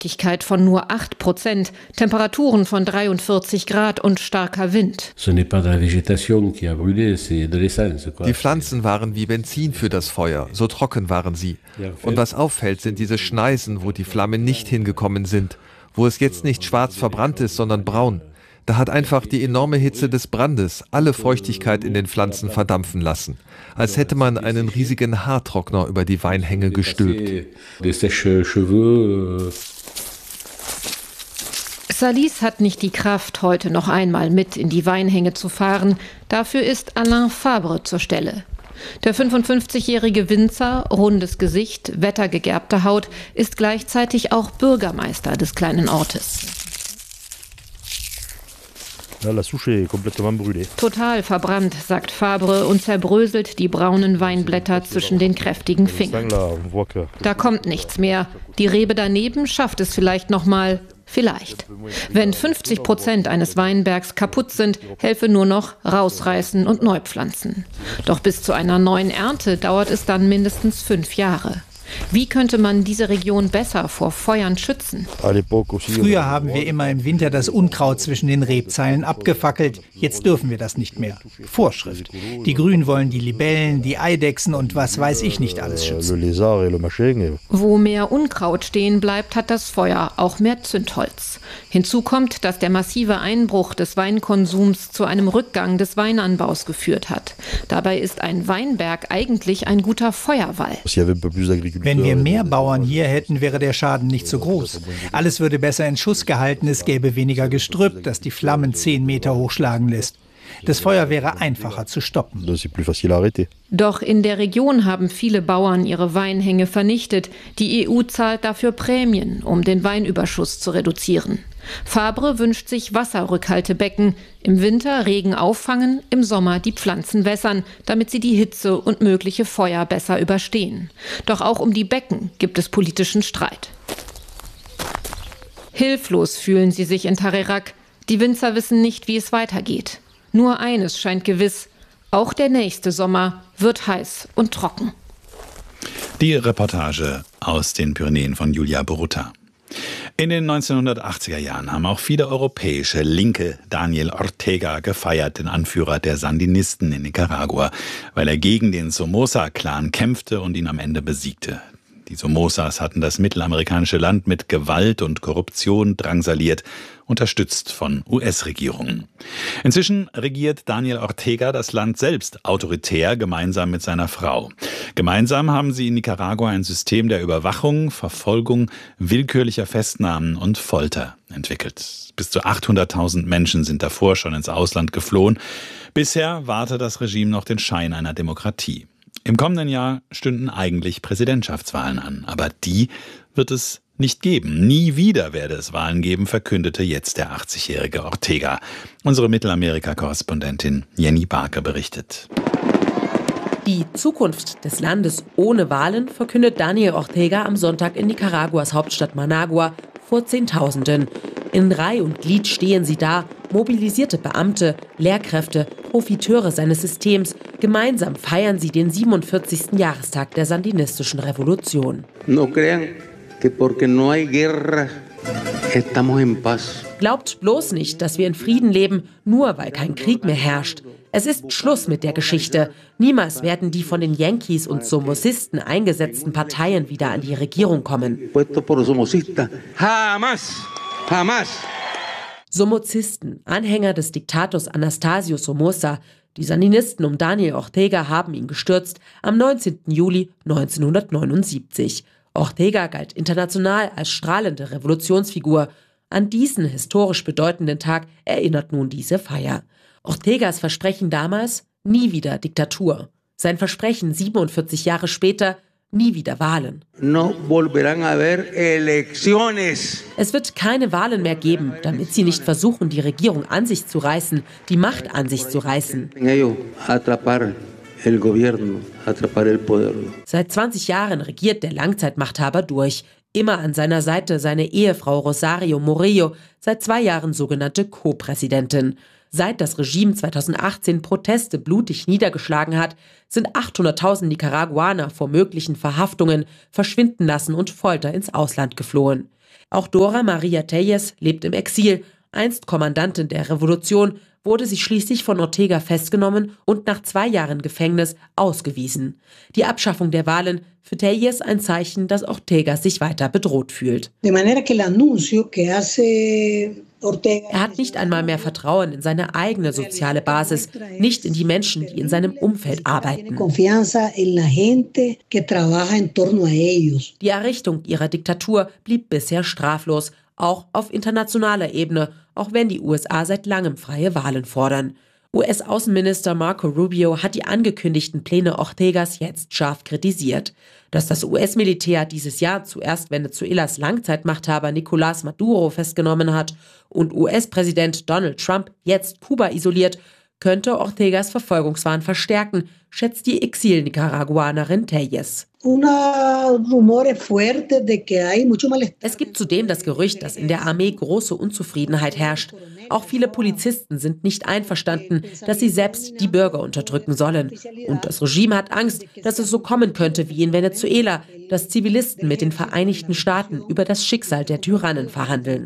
Luftfeuchtigkeit von nur 8%, Temperaturen von 43 Grad und starker Wind. Die Pflanzen waren wie Benzin für das Feuer, so trocken waren sie. Und was auffällt, sind diese Schneisen, wo die Flammen nicht hingekommen sind, wo es jetzt nicht schwarz verbrannt ist, sondern braun. Da hat einfach die enorme Hitze des Brandes alle Feuchtigkeit in den Pflanzen verdampfen lassen. Als hätte man einen riesigen Haartrockner über die Weinhänge gestülpt. Salis hat nicht die Kraft, heute noch einmal mit in die Weinhänge zu fahren. Dafür ist Alain Fabre zur Stelle. Der 55-jährige Winzer, rundes Gesicht, wettergegerbte Haut, ist gleichzeitig auch Bürgermeister des kleinen Ortes. Total verbrannt, sagt Fabre und zerbröselt die braunen Weinblätter zwischen den kräftigen Fingern. Da kommt nichts mehr. Die Rebe daneben schafft es vielleicht noch mal. Vielleicht. Wenn 50% eines Weinbergs kaputt sind, helfe nur noch rausreißen und neu pflanzen. Doch bis zu einer neuen Ernte dauert es dann mindestens 5 Jahre. Wie könnte man diese Region besser vor Feuern schützen? Früher haben wir immer im Winter das Unkraut zwischen den Rebzeilen abgefackelt. Jetzt dürfen wir das nicht mehr. Vorschrift. Die Grünen wollen die Libellen, die Eidechsen und was weiß ich nicht alles schützen. Wo mehr Unkraut stehen bleibt, hat das Feuer auch mehr Zündholz. Hinzu kommt, dass der massive Einbruch des Weinkonsums zu einem Rückgang des Weinanbaus geführt hat. Dabei ist ein Weinberg eigentlich ein guter Feuerwall. Wenn wir mehr Bauern hier hätten, wäre der Schaden nicht so groß. Alles würde besser in Schuss gehalten, es gäbe weniger Gestrüpp, das die Flammen 10 Meter hochschlagen lässt. Das Feuer wäre einfacher zu stoppen. Doch in der Region haben viele Bauern ihre Weinhänge vernichtet. Die EU zahlt dafür Prämien, um den Weinüberschuss zu reduzieren. Fabre wünscht sich Wasserrückhaltebecken. Im Winter Regen auffangen, im Sommer die Pflanzen wässern, damit sie die Hitze und mögliche Feuer besser überstehen. Doch auch um die Becken gibt es politischen Streit. Hilflos fühlen sie sich in Tarerac. Die Winzer wissen nicht, wie es weitergeht. Nur eines scheint gewiss: Auch der nächste Sommer wird heiß und trocken. Die Reportage aus den Pyrenäen von Julia Borutta. In den 1980er Jahren haben auch viele europäische Linke Daniel Ortega gefeiert, den Anführer der Sandinisten in Nicaragua, weil er gegen den Somoza-Clan kämpfte und ihn am Ende besiegte. Die Somozas hatten das mittelamerikanische Land mit Gewalt und Korruption drangsaliert, unterstützt von US-Regierungen. Inzwischen regiert Daniel Ortega das Land selbst autoritär, gemeinsam mit seiner Frau. Gemeinsam haben sie in Nicaragua ein System der Überwachung, Verfolgung, willkürlicher Festnahmen und Folter entwickelt. Bis zu 800.000 Menschen sind davor schon ins Ausland geflohen. Bisher wahrte das Regime noch den Schein einer Demokratie. Im kommenden Jahr stünden eigentlich Präsidentschaftswahlen an, aber die wird es nicht geben. Nie wieder werde es Wahlen geben, verkündete jetzt der 80-jährige Ortega. Unsere Mittelamerika-Korrespondentin Jenny Barke berichtet. Die Zukunft des Landes ohne Wahlen verkündet Daniel Ortega am Sonntag in Nicaraguas Hauptstadt Managua vor Zehntausenden. In Reih und Glied stehen sie da, mobilisierte Beamte, Lehrkräfte, Profiteure seines Systems. Gemeinsam feiern sie den 47. Jahrestag der sandinistischen Revolution. Glaubt bloß nicht, dass wir in Frieden leben, nur weil kein Krieg mehr herrscht. Es ist Schluss mit der Geschichte. Niemals werden die von den Yankees und Somocisten eingesetzten Parteien wieder an die Regierung kommen. Somocisten, Anhänger des Diktators Anastasio Somoza. Die Sandinisten um Daniel Ortega haben ihn gestürzt am 19. Juli 1979. Ortega galt international als strahlende Revolutionsfigur. An diesen historisch bedeutenden Tag erinnert nun diese Feier. Ortegas Versprechen damals: nie wieder Diktatur. Sein Versprechen 47 Jahre später: nie wieder Wahlen. Es wird keine Wahlen mehr geben, damit sie nicht versuchen, die Regierung an sich zu reißen, die Macht an sich zu reißen. Seit 20 Jahren regiert der Langzeitmachthaber durch. Immer an seiner Seite seine Ehefrau Rosario Murillo, seit 2 Jahren sogenannte Co-Präsidentin. Seit das Regime 2018 Proteste blutig niedergeschlagen hat, sind 800.000 Nicaraguaner vor möglichen Verhaftungen, Verschwindenlassen und Folter ins Ausland geflohen. Auch Dora Maria Tellez lebt im Exil. Einst Kommandantin der Revolution, wurde sie schließlich von Ortega festgenommen und nach 2 Jahren Gefängnis ausgewiesen. Die Abschaffung der Wahlen für Tellez ein Zeichen, dass Ortega sich weiter bedroht fühlt. Er hat nicht einmal mehr Vertrauen in seine eigene soziale Basis, nicht in die Menschen, die in seinem Umfeld arbeiten. Die Errichtung ihrer Diktatur blieb bisher straflos, auch auf internationaler Ebene, auch wenn die USA seit langem freie Wahlen fordern. US-Außenminister Marco Rubio hat die angekündigten Pläne Ortegas jetzt scharf kritisiert. Dass das US-Militär dieses Jahr zuerst Venezuelas Langzeitmachthaber Nicolás Maduro festgenommen hat und US-Präsident Donald Trump jetzt Kuba isoliert, könnte Ortegas Verfolgungswahn verstärken, schätzt die Exil-Nicaraguanerin Tellez. Es gibt zudem das Gerücht, dass in der Armee große Unzufriedenheit herrscht. Auch viele Polizisten sind nicht einverstanden, dass sie selbst die Bürger unterdrücken sollen. Und das Regime hat Angst, dass es so kommen könnte wie in Venezuela, dass Zivilisten mit den Vereinigten Staaten über das Schicksal der Tyrannen verhandeln.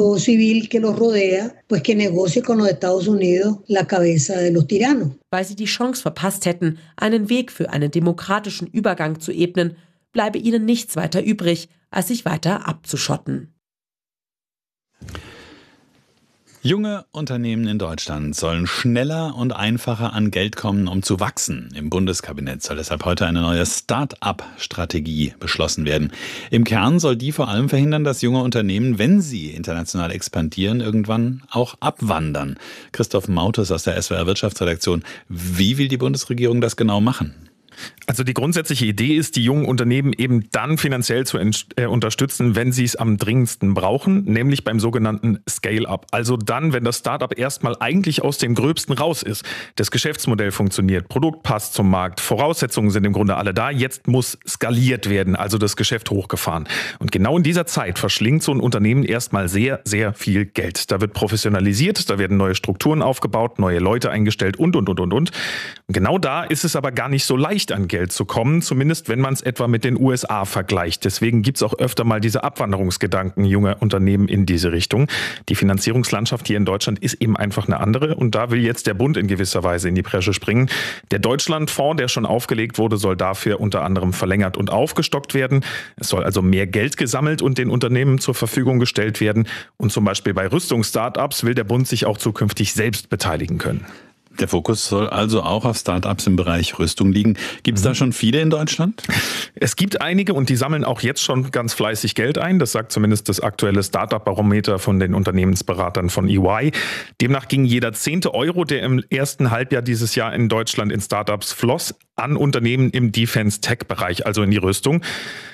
Weil sie die Chance verpasst hätten, einen Weg für einen demokratischen Übergang zu ebnen, bleibe ihnen nichts weiter übrig, als sich weiter abzuschotten. Junge Unternehmen in Deutschland sollen schneller und einfacher an Geld kommen, um zu wachsen. Im Bundeskabinett soll deshalb heute eine neue Start-up-Strategie beschlossen werden. Im Kern soll die vor allem verhindern, dass junge Unternehmen, wenn sie international expandieren, irgendwann auch abwandern. Christoph Mautes aus der SWR Wirtschaftsredaktion. Wie will die Bundesregierung das genau machen? Also die grundsätzliche Idee ist, die jungen Unternehmen eben dann finanziell zu unterstützen, wenn sie es am dringendsten brauchen, nämlich beim sogenannten Scale-up. Also dann, wenn das Startup erstmal eigentlich aus dem Gröbsten raus ist. Das Geschäftsmodell funktioniert, Produkt passt zum Markt, Voraussetzungen sind im Grunde alle da. Jetzt muss skaliert werden, also das Geschäft hochgefahren. Und genau in dieser Zeit verschlingt so ein Unternehmen erstmal sehr, sehr viel Geld. Da wird professionalisiert, da werden neue Strukturen aufgebaut, neue Leute eingestellt und. Und genau da ist es aber gar nicht so leicht, an Geld zu kommen, zumindest wenn man es etwa mit den USA vergleicht. Deswegen gibt es auch öfter mal diese Abwanderungsgedanken junger Unternehmen in diese Richtung. Die Finanzierungslandschaft hier in Deutschland ist eben einfach eine andere und da will jetzt der Bund in gewisser Weise in die Bresche springen. Der Deutschlandfonds, der schon aufgelegt wurde, soll dafür unter anderem verlängert und aufgestockt werden. Es soll also mehr Geld gesammelt und den Unternehmen zur Verfügung gestellt werden. Und zum Beispiel bei Rüstungsstartups will der Bund sich auch zukünftig selbst beteiligen können. Der Fokus soll also auch auf Startups im Bereich Rüstung liegen. Gibt es da schon viele in Deutschland? Es gibt einige und die sammeln auch jetzt schon ganz fleißig Geld ein. Das sagt zumindest das aktuelle Startup-Barometer von den Unternehmensberatern von EY. Demnach ging jeder 10. Euro, der im ersten Halbjahr dieses Jahr in Deutschland in Startups floss, an Unternehmen im Defense-Tech-Bereich, also in die Rüstung.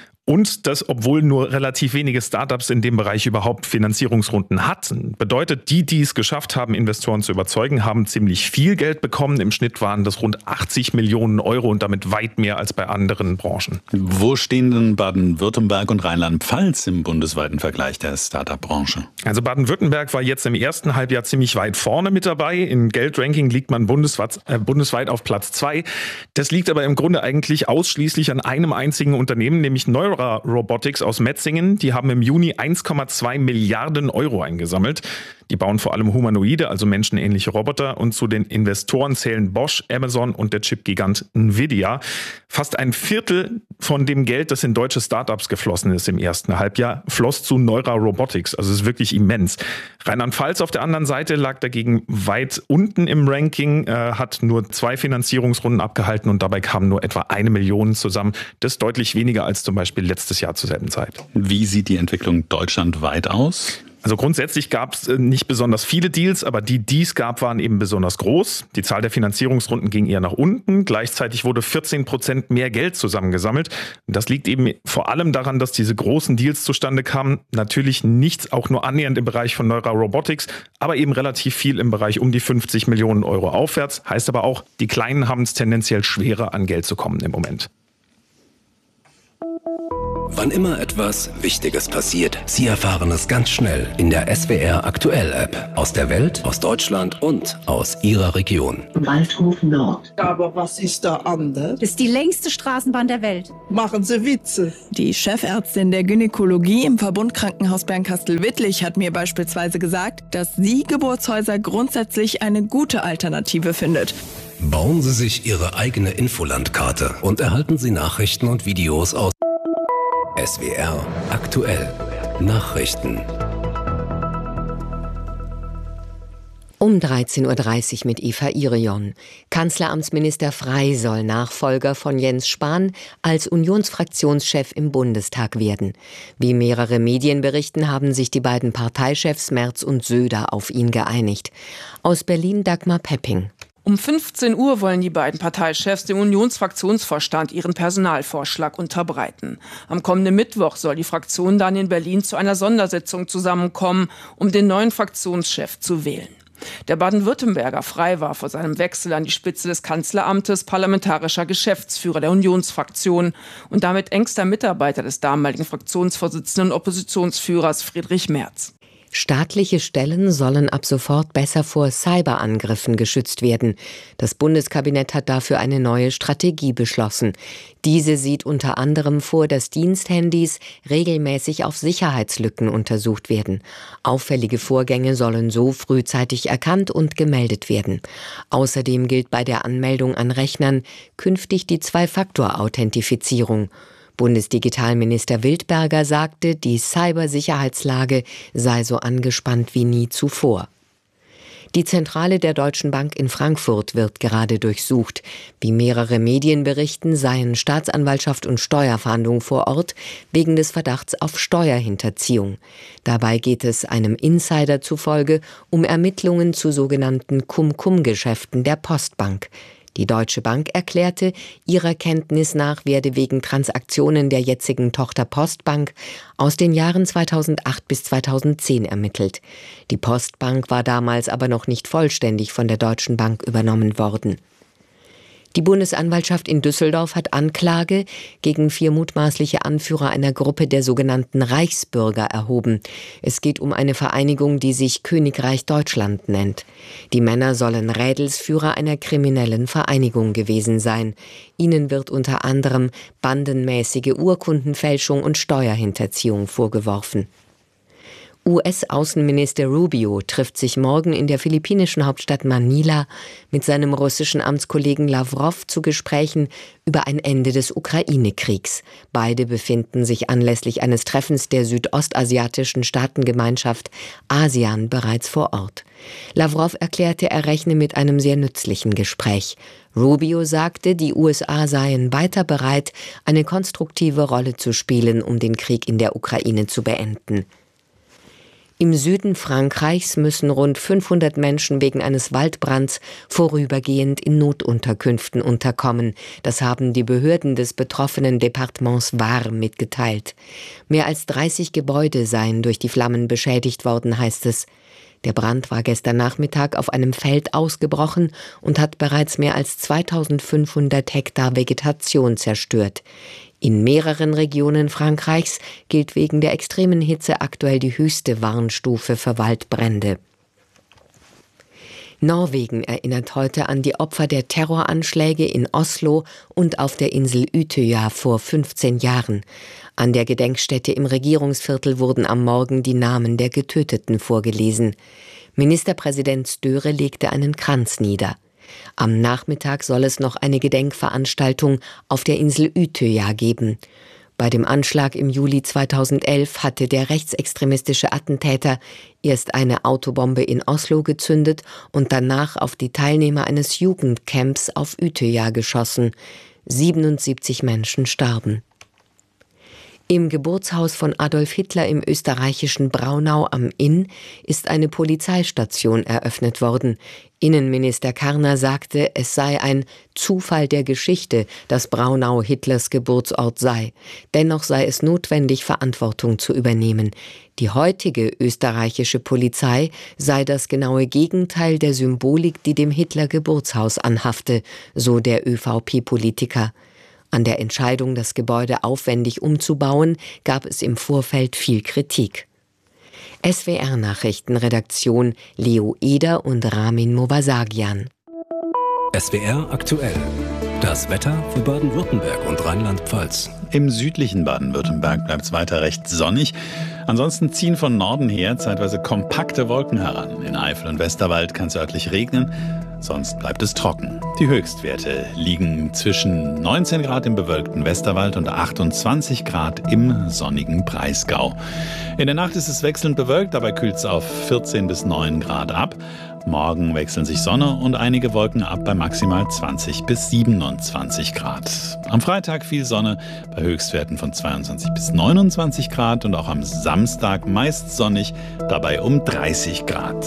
Und das, obwohl nur relativ wenige Startups in dem Bereich überhaupt Finanzierungsrunden hatten. Bedeutet, die es geschafft haben, Investoren zu überzeugen, haben ziemlich viel Geld bekommen. Im Schnitt waren das rund 80 Millionen Euro und damit weit mehr als bei anderen Branchen. Wo stehen denn Baden-Württemberg und Rheinland-Pfalz im bundesweiten Vergleich der Startup-Branche? Also Baden-Württemberg war jetzt im ersten Halbjahr ziemlich weit vorne mit dabei. Im Geldranking liegt man bundesweit auf Platz 2. Das liegt aber im Grunde eigentlich ausschließlich an einem einzigen Unternehmen, nämlich Neura Robotics aus Metzingen. Die haben im Juni 1,2 Milliarden Euro eingesammelt. Die bauen vor allem Humanoide, also menschenähnliche Roboter. Und zu den Investoren zählen Bosch, Amazon und der Chipgigant Nvidia. Fast ein Viertel von dem Geld, das in deutsche Startups geflossen ist im ersten Halbjahr, floss zu Neura Robotics. Also es ist wirklich immens. Rheinland-Pfalz auf der anderen Seite lag dagegen weit unten im Ranking, hat nur 2 Finanzierungsrunden abgehalten und dabei kamen nur etwa 1 Million zusammen. Das ist deutlich weniger als zum Beispiel letztes Jahr zur selben Zeit. Wie sieht die Entwicklung deutschlandweit aus? Also grundsätzlich gab es nicht besonders viele Deals, aber die es gab, waren eben besonders groß. Die Zahl der Finanzierungsrunden ging eher nach unten. Gleichzeitig wurde 14% mehr Geld zusammengesammelt. Das liegt eben vor allem daran, dass diese großen Deals zustande kamen. Natürlich nichts auch nur annähernd im Bereich von Neura Robotics, aber eben relativ viel im Bereich um die 50 Millionen Euro aufwärts. Heißt aber auch, die Kleinen haben es tendenziell schwerer, an Geld zu kommen im Moment. Wann immer etwas Wichtiges passiert, Sie erfahren es ganz schnell in der SWR Aktuell App. Aus der Welt, aus Deutschland und aus Ihrer Region. Waldhof Nord. Aber was ist da anders? Das ist die längste Straßenbahn der Welt. Machen Sie Witze. Die Chefärztin der Gynäkologie im Verbundkrankenhaus Bernkastel-Wittlich hat mir beispielsweise gesagt, dass sie Geburtshäuser grundsätzlich eine gute Alternative findet. Bauen Sie sich Ihre eigene Infolandkarte und erhalten Sie Nachrichten und Videos aus SWR Aktuell Nachrichten. Um 13.30 Uhr mit Eva Irion. Kanzleramtsminister Frey soll Nachfolger von Jens Spahn als Unionsfraktionschef im Bundestag werden. Wie mehrere Medien berichten, haben sich die beiden Parteichefs Merz und Söder auf ihn geeinigt. Aus Berlin Dagmar Pepping. Um 15 Uhr wollen die beiden Parteichefs dem Unionsfraktionsvorstand ihren Personalvorschlag unterbreiten. Am kommenden Mittwoch soll die Fraktion dann in Berlin zu einer Sondersitzung zusammenkommen, um den neuen Fraktionschef zu wählen. Der Baden-Württemberger Frey war vor seinem Wechsel an die Spitze des Kanzleramtes parlamentarischer Geschäftsführer der Unionsfraktion und damit engster Mitarbeiter des damaligen Fraktionsvorsitzenden und Oppositionsführers Friedrich Merz. Staatliche Stellen sollen ab sofort besser vor Cyberangriffen geschützt werden. Das Bundeskabinett hat dafür eine neue Strategie beschlossen. Diese sieht unter anderem vor, dass Diensthandys regelmäßig auf Sicherheitslücken untersucht werden. Auffällige Vorgänge sollen so frühzeitig erkannt und gemeldet werden. Außerdem gilt bei der Anmeldung an Rechnern künftig die Zwei-Faktor-Authentifizierung. Bundesdigitalminister Wildberger sagte, die Cybersicherheitslage sei so angespannt wie nie zuvor. Die Zentrale der Deutschen Bank in Frankfurt wird gerade durchsucht. Wie mehrere Medien berichten, seien Staatsanwaltschaft und Steuerfahndung vor Ort wegen des Verdachts auf Steuerhinterziehung. Dabei geht es einem Insider zufolge um Ermittlungen zu sogenannten Cum-Cum-Geschäften der Postbank. Die Deutsche Bank erklärte, ihrer Kenntnis nach werde wegen Transaktionen der jetzigen Tochter Postbank aus den Jahren 2008 bis 2010 ermittelt. Die Postbank war damals aber noch nicht vollständig von der Deutschen Bank übernommen worden. Die Bundesanwaltschaft in Düsseldorf hat Anklage gegen 4 mutmaßliche Anführer einer Gruppe der sogenannten Reichsbürger erhoben. Es geht um eine Vereinigung, die sich Königreich Deutschland nennt. Die Männer sollen Rädelsführer einer kriminellen Vereinigung gewesen sein. Ihnen wird unter anderem bandenmäßige Urkundenfälschung und Steuerhinterziehung vorgeworfen. US-Außenminister Rubio trifft sich morgen in der philippinischen Hauptstadt Manila mit seinem russischen Amtskollegen Lavrov zu Gesprächen über ein Ende des Ukraine-Kriegs. Beide befinden sich anlässlich eines Treffens der südostasiatischen Staatengemeinschaft ASEAN bereits vor Ort. Lavrov erklärte, er rechne mit einem sehr nützlichen Gespräch. Rubio sagte, die USA seien weiter bereit, eine konstruktive Rolle zu spielen, um den Krieg in der Ukraine zu beenden. Im Süden Frankreichs müssen rund 500 Menschen wegen eines Waldbrands vorübergehend in Notunterkünften unterkommen. Das haben die Behörden des betroffenen Departements Var mitgeteilt. Mehr als 30 Gebäude seien durch die Flammen beschädigt worden, heißt es. Der Brand war gestern Nachmittag auf einem Feld ausgebrochen und hat bereits mehr als 2500 Hektar Vegetation zerstört. In mehreren Regionen Frankreichs gilt wegen der extremen Hitze aktuell die höchste Warnstufe für Waldbrände. Norwegen erinnert heute an die Opfer der Terroranschläge in Oslo und auf der Insel Utøya vor 15 Jahren. An der Gedenkstätte im Regierungsviertel wurden am Morgen die Namen der Getöteten vorgelesen. Ministerpräsident Støre legte einen Kranz nieder. Am Nachmittag soll es noch eine Gedenkveranstaltung auf der Insel Utøya geben. Bei dem Anschlag im Juli 2011 hatte der rechtsextremistische Attentäter erst eine Autobombe in Oslo gezündet und danach auf die Teilnehmer eines Jugendcamps auf Utøya geschossen. 77 Menschen starben. Im Geburtshaus von Adolf Hitler im österreichischen Braunau am Inn ist eine Polizeistation eröffnet worden. Innenminister Karner sagte, es sei ein Zufall der Geschichte, dass Braunau Hitlers Geburtsort sei. Dennoch sei es notwendig, Verantwortung zu übernehmen. Die heutige österreichische Polizei sei das genaue Gegenteil der Symbolik, die dem Hitler-Geburtshaus anhafte, so der ÖVP-Politiker. An der Entscheidung, das Gebäude aufwendig umzubauen, gab es im Vorfeld viel Kritik. SWR-Nachrichtenredaktion Leo Eder und Ramin Movasagian. SWR aktuell. Das Wetter für Baden-Württemberg und Rheinland-Pfalz. Im südlichen Baden-Württemberg bleibt es weiter recht sonnig. Ansonsten ziehen von Norden her zeitweise kompakte Wolken heran. In Eifel und Westerwald kann es örtlich regnen, sonst bleibt es trocken. Die Höchstwerte liegen zwischen 19 Grad im bewölkten Westerwald und 28 Grad im sonnigen Breisgau. In der Nacht ist es wechselnd bewölkt, dabei kühlt es auf 14 bis 9 Grad ab. Morgen wechseln sich Sonne und einige Wolken ab bei maximal 20 bis 27 Grad. Am Freitag viel Sonne bei Höchstwerten von 22 bis 29 Grad und auch am Samstag meist sonnig, dabei um 30 Grad.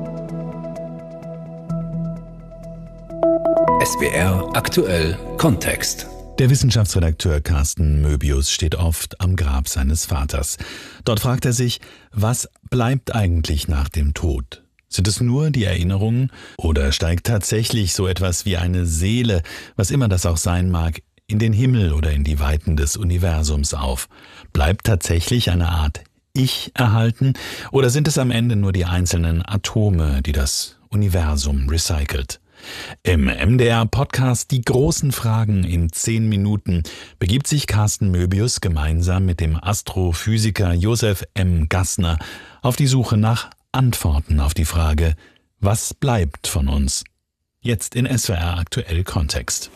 SWR aktuell Kontext. Der Wissenschaftsredakteur Carsten Möbius steht oft am Grab seines Vaters. Dort fragt er sich, was bleibt eigentlich nach dem Tod? Sind es nur die Erinnerungen oder steigt tatsächlich so etwas wie eine Seele, was immer das auch sein mag, in den Himmel oder in die Weiten des Universums auf? Bleibt tatsächlich eine Art Ich erhalten oder sind es am Ende nur die einzelnen Atome, die das Universum recycelt? Im MDR-Podcast Die großen Fragen in 10 Minuten begibt sich Carsten Möbius gemeinsam mit dem Astrophysiker Josef M. Gassner auf die Suche nach Antworten auf die Frage, was bleibt von uns? Jetzt in SWR aktuell Kontext.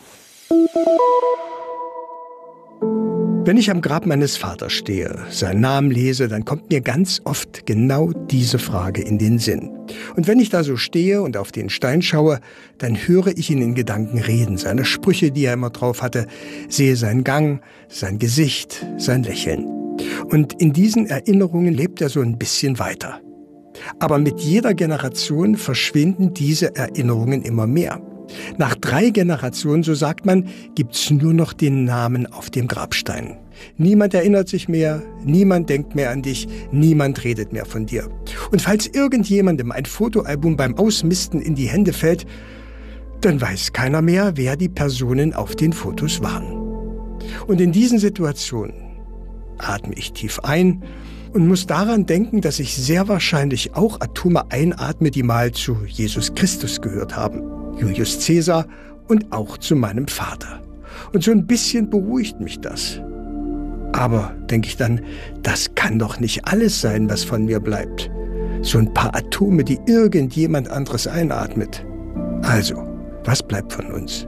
Wenn ich am Grab meines Vaters stehe, seinen Namen lese, dann kommt mir ganz oft genau diese Frage in den Sinn. Und wenn ich da so stehe und auf den Stein schaue, dann höre ich ihn in Gedanken reden, seine Sprüche, die er immer drauf hatte, sehe seinen Gang, sein Gesicht, sein Lächeln. Und in diesen Erinnerungen lebt er so ein bisschen weiter. Aber mit jeder Generation verschwinden diese Erinnerungen immer mehr. Nach 3 Generationen, so sagt man, gibt's nur noch den Namen auf dem Grabstein. Niemand erinnert sich mehr, niemand denkt mehr an dich, niemand redet mehr von dir. Und falls irgendjemandem ein Fotoalbum beim Ausmisten in die Hände fällt, dann weiß keiner mehr, wer die Personen auf den Fotos waren. Und in diesen Situationen atme ich tief ein und muss daran denken, dass ich sehr wahrscheinlich auch Atome einatme, die mal zu Jesus Christus gehört haben, Julius Caesar und auch zu meinem Vater. Und so ein bisschen beruhigt mich das. Aber, denke ich dann, das kann doch nicht alles sein, was von mir bleibt. So ein paar Atome, die irgendjemand anderes einatmet. Also, was bleibt von uns?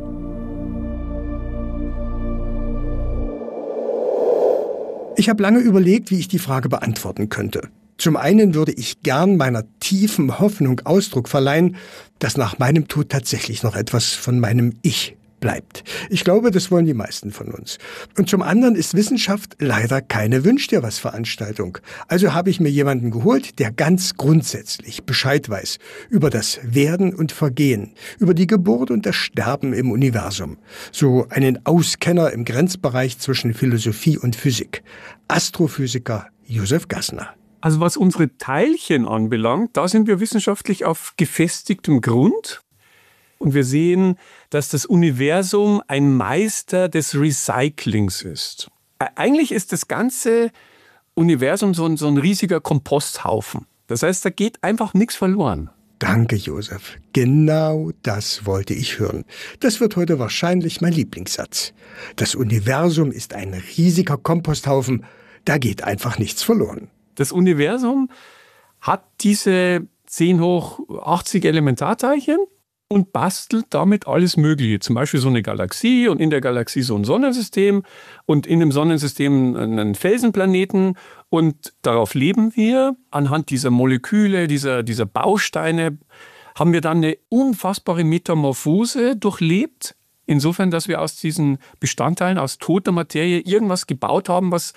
Ich habe lange überlegt, wie ich die Frage beantworten könnte. Zum einen würde ich gern meiner tiefen Hoffnung Ausdruck verleihen, dass nach meinem Tod tatsächlich noch etwas von meinem Ich bleibt. Ich glaube, das wollen die meisten von uns. Und zum anderen ist Wissenschaft leider keine Wünsch-dir-was-Veranstaltung. Also habe ich mir jemanden geholt, der ganz grundsätzlich Bescheid weiß über das Werden und Vergehen, über die Geburt und das Sterben im Universum. So einen Auskenner im Grenzbereich zwischen Philosophie und Physik. Astrophysiker Josef Gassner. Also was unsere Teilchen anbelangt, da sind wir wissenschaftlich auf gefestigtem Grund. Und wir sehen, dass das Universum ein Meister des Recyclings ist. Eigentlich ist das ganze Universum so ein riesiger Komposthaufen. Das heißt, da geht einfach nichts verloren. Danke, Josef. Genau das wollte ich hören. Das wird heute wahrscheinlich mein Lieblingssatz. Das Universum ist ein riesiger Komposthaufen. Da geht einfach nichts verloren. Das Universum hat diese 10 hoch 80 Elementarteilchen und bastelt damit alles Mögliche. Zum Beispiel so eine Galaxie und in der Galaxie so ein Sonnensystem und in dem Sonnensystem einen Felsenplaneten. Und darauf leben wir. Anhand dieser Moleküle, dieser Bausteine haben wir dann eine unfassbare Metamorphose durchlebt. Insofern, dass wir aus diesen Bestandteilen, aus toter Materie irgendwas gebaut haben, was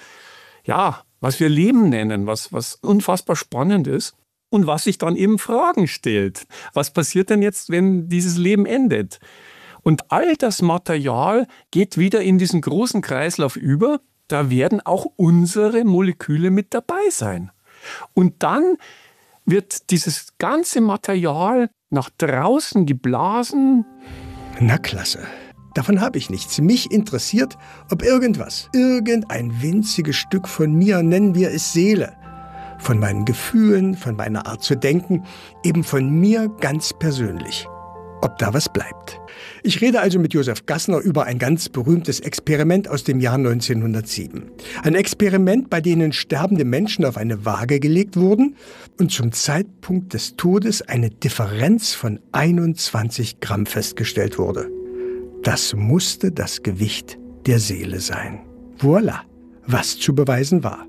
wir Leben nennen, was unfassbar spannend ist. Und was sich dann eben Fragen stellt. Was passiert denn jetzt, wenn dieses Leben endet? Und all das Material geht wieder in diesen großen Kreislauf über. Da werden auch unsere Moleküle mit dabei sein. Und dann wird dieses ganze Material nach draußen geblasen. Na klasse. Davon habe ich nichts. Mich interessiert, ob irgendein winziges Stück von mir, nennen wir es Seele, von meinen Gefühlen, von meiner Art zu denken, eben von mir ganz persönlich, ob da was bleibt. Ich rede also mit Josef Gassner über ein ganz berühmtes Experiment aus dem Jahr 1907. Ein Experiment, bei dem sterbende Menschen auf eine Waage gelegt wurden und zum Zeitpunkt des Todes eine Differenz von 21 Gramm festgestellt wurde. Das musste das Gewicht der Seele sein. Voilà, was zu beweisen war.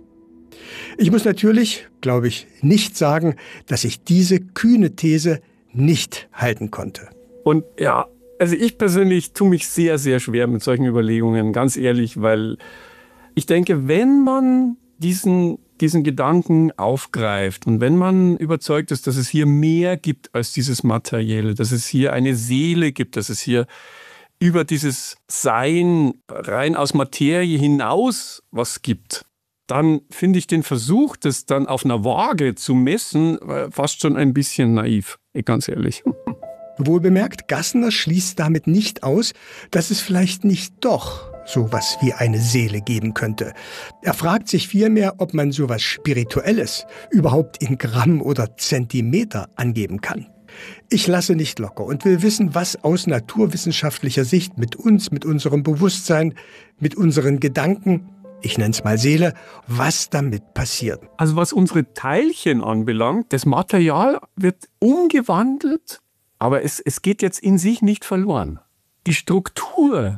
Ich muss natürlich, glaube ich, nicht sagen, dass ich diese kühne These nicht halten konnte. Und ja, also ich persönlich tue mich sehr, sehr schwer mit solchen Überlegungen, ganz ehrlich, weil ich denke, wenn man diesen Gedanken aufgreift und wenn man überzeugt ist, dass es hier mehr gibt als dieses Materielle, dass es hier eine Seele gibt, dass es hier über dieses Sein rein aus Materie hinaus was gibt, dann finde ich den Versuch, das dann auf einer Waage zu messen, fast schon ein bisschen naiv, ganz ehrlich. Wohlbemerkt, Gassner schließt damit nicht aus, dass es vielleicht nicht doch sowas wie eine Seele geben könnte. Er fragt sich vielmehr, ob man sowas Spirituelles überhaupt in Gramm oder Zentimeter angeben kann. Ich lasse nicht locker und will wissen, was aus naturwissenschaftlicher Sicht mit uns, mit unserem Bewusstsein, mit unseren Gedanken, ich nenne es mal Seele, was damit passiert. Also was unsere Teilchen anbelangt, das Material wird umgewandelt, aber es geht jetzt in sich nicht verloren. Die Struktur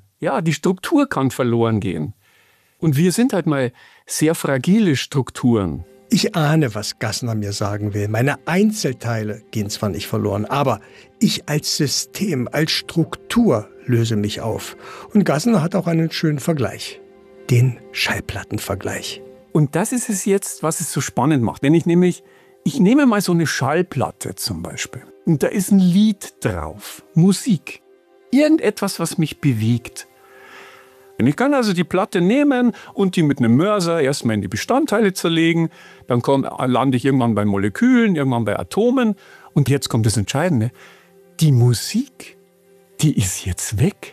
kann verloren gehen. Und wir sind halt mal sehr fragile Strukturen. Ich ahne, was Gassner mir sagen will. Meine Einzelteile gehen zwar nicht verloren, aber ich als System, als Struktur löse mich auf. Und Gassner hat auch einen schönen Vergleich. Den Schallplattenvergleich. Und das ist es jetzt, was es so spannend macht. Wenn ich nehme mal so eine Schallplatte zum Beispiel. Und da ist ein Lied drauf, Musik. Irgendetwas, was mich bewegt. Und ich kann also die Platte nehmen und die mit einem Mörser erstmal in die Bestandteile zerlegen. Dann lande ich irgendwann bei Molekülen, irgendwann bei Atomen. Und jetzt kommt das Entscheidende. Die Musik, die ist jetzt weg.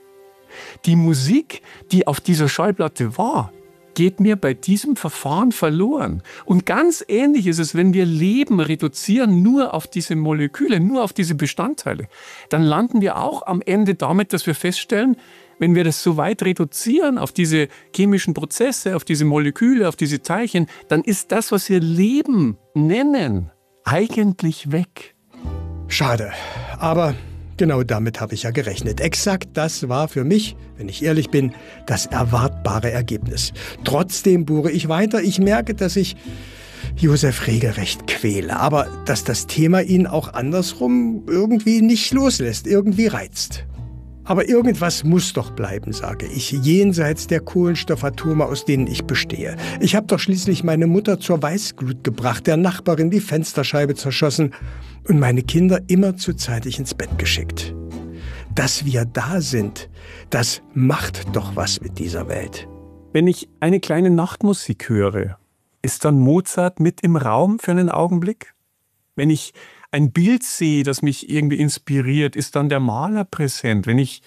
Die Musik, die auf dieser Schallplatte war, geht mir bei diesem Verfahren verloren. Und ganz ähnlich ist es, wenn wir Leben reduzieren nur auf diese Moleküle, nur auf diese Bestandteile. Dann landen wir auch am Ende damit, dass wir feststellen, wenn wir das so weit reduzieren auf diese chemischen Prozesse, auf diese Moleküle, auf diese Teilchen, dann ist das, was wir Leben nennen, eigentlich weg. Schade, aber genau damit habe ich ja gerechnet. Exakt das war für mich, wenn ich ehrlich bin, das erwartbare Ergebnis. Trotzdem bohre ich weiter. Ich merke, dass ich Josef regelrecht quäle, aber dass das Thema ihn auch andersrum irgendwie nicht loslässt, irgendwie reizt. Aber irgendwas muss doch bleiben, sage ich, jenseits der Kohlenstoffatome, aus denen ich bestehe. Ich habe doch schließlich meine Mutter zur Weißglut gebracht, der Nachbarin die Fensterscheibe zerschossen und meine Kinder immer zu zeitig ins Bett geschickt. Dass wir da sind, das macht doch was mit dieser Welt. Wenn ich eine kleine Nachtmusik höre, ist dann Mozart mit im Raum für einen Augenblick? Wenn ich ein Bild sehe, das mich irgendwie inspiriert, ist dann der Maler präsent.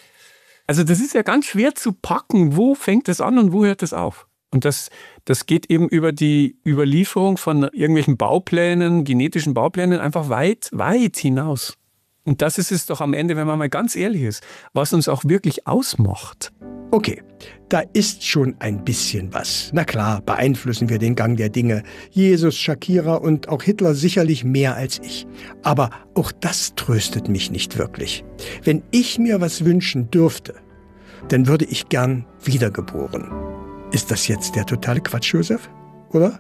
Also das ist ja ganz schwer zu packen. Wo fängt es an und wo hört es auf? Und das geht eben über die Überlieferung von irgendwelchen Bauplänen, genetischen Bauplänen, einfach weit, weit hinaus. Und das ist es doch am Ende, wenn man mal ganz ehrlich ist, was uns auch wirklich ausmacht. Okay, da ist schon ein bisschen was. Na klar, beeinflussen wir den Gang der Dinge. Jesus, Shakira und auch Hitler sicherlich mehr als ich. Aber auch das tröstet mich nicht wirklich. Wenn ich mir was wünschen dürfte, dann würde ich gern wiedergeboren. Ist das jetzt der totale Quatsch, Josef? Oder?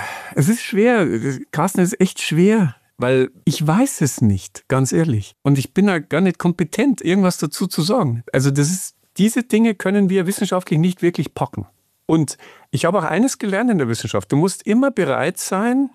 Es ist schwer. Carsten, es ist echt schwer. Weil ich weiß es nicht, ganz ehrlich. Und ich bin da gar nicht kompetent, irgendwas dazu zu sagen. Also diese Dinge können wir wissenschaftlich nicht wirklich packen. Und ich habe auch eines gelernt in der Wissenschaft. Du musst immer bereit sein,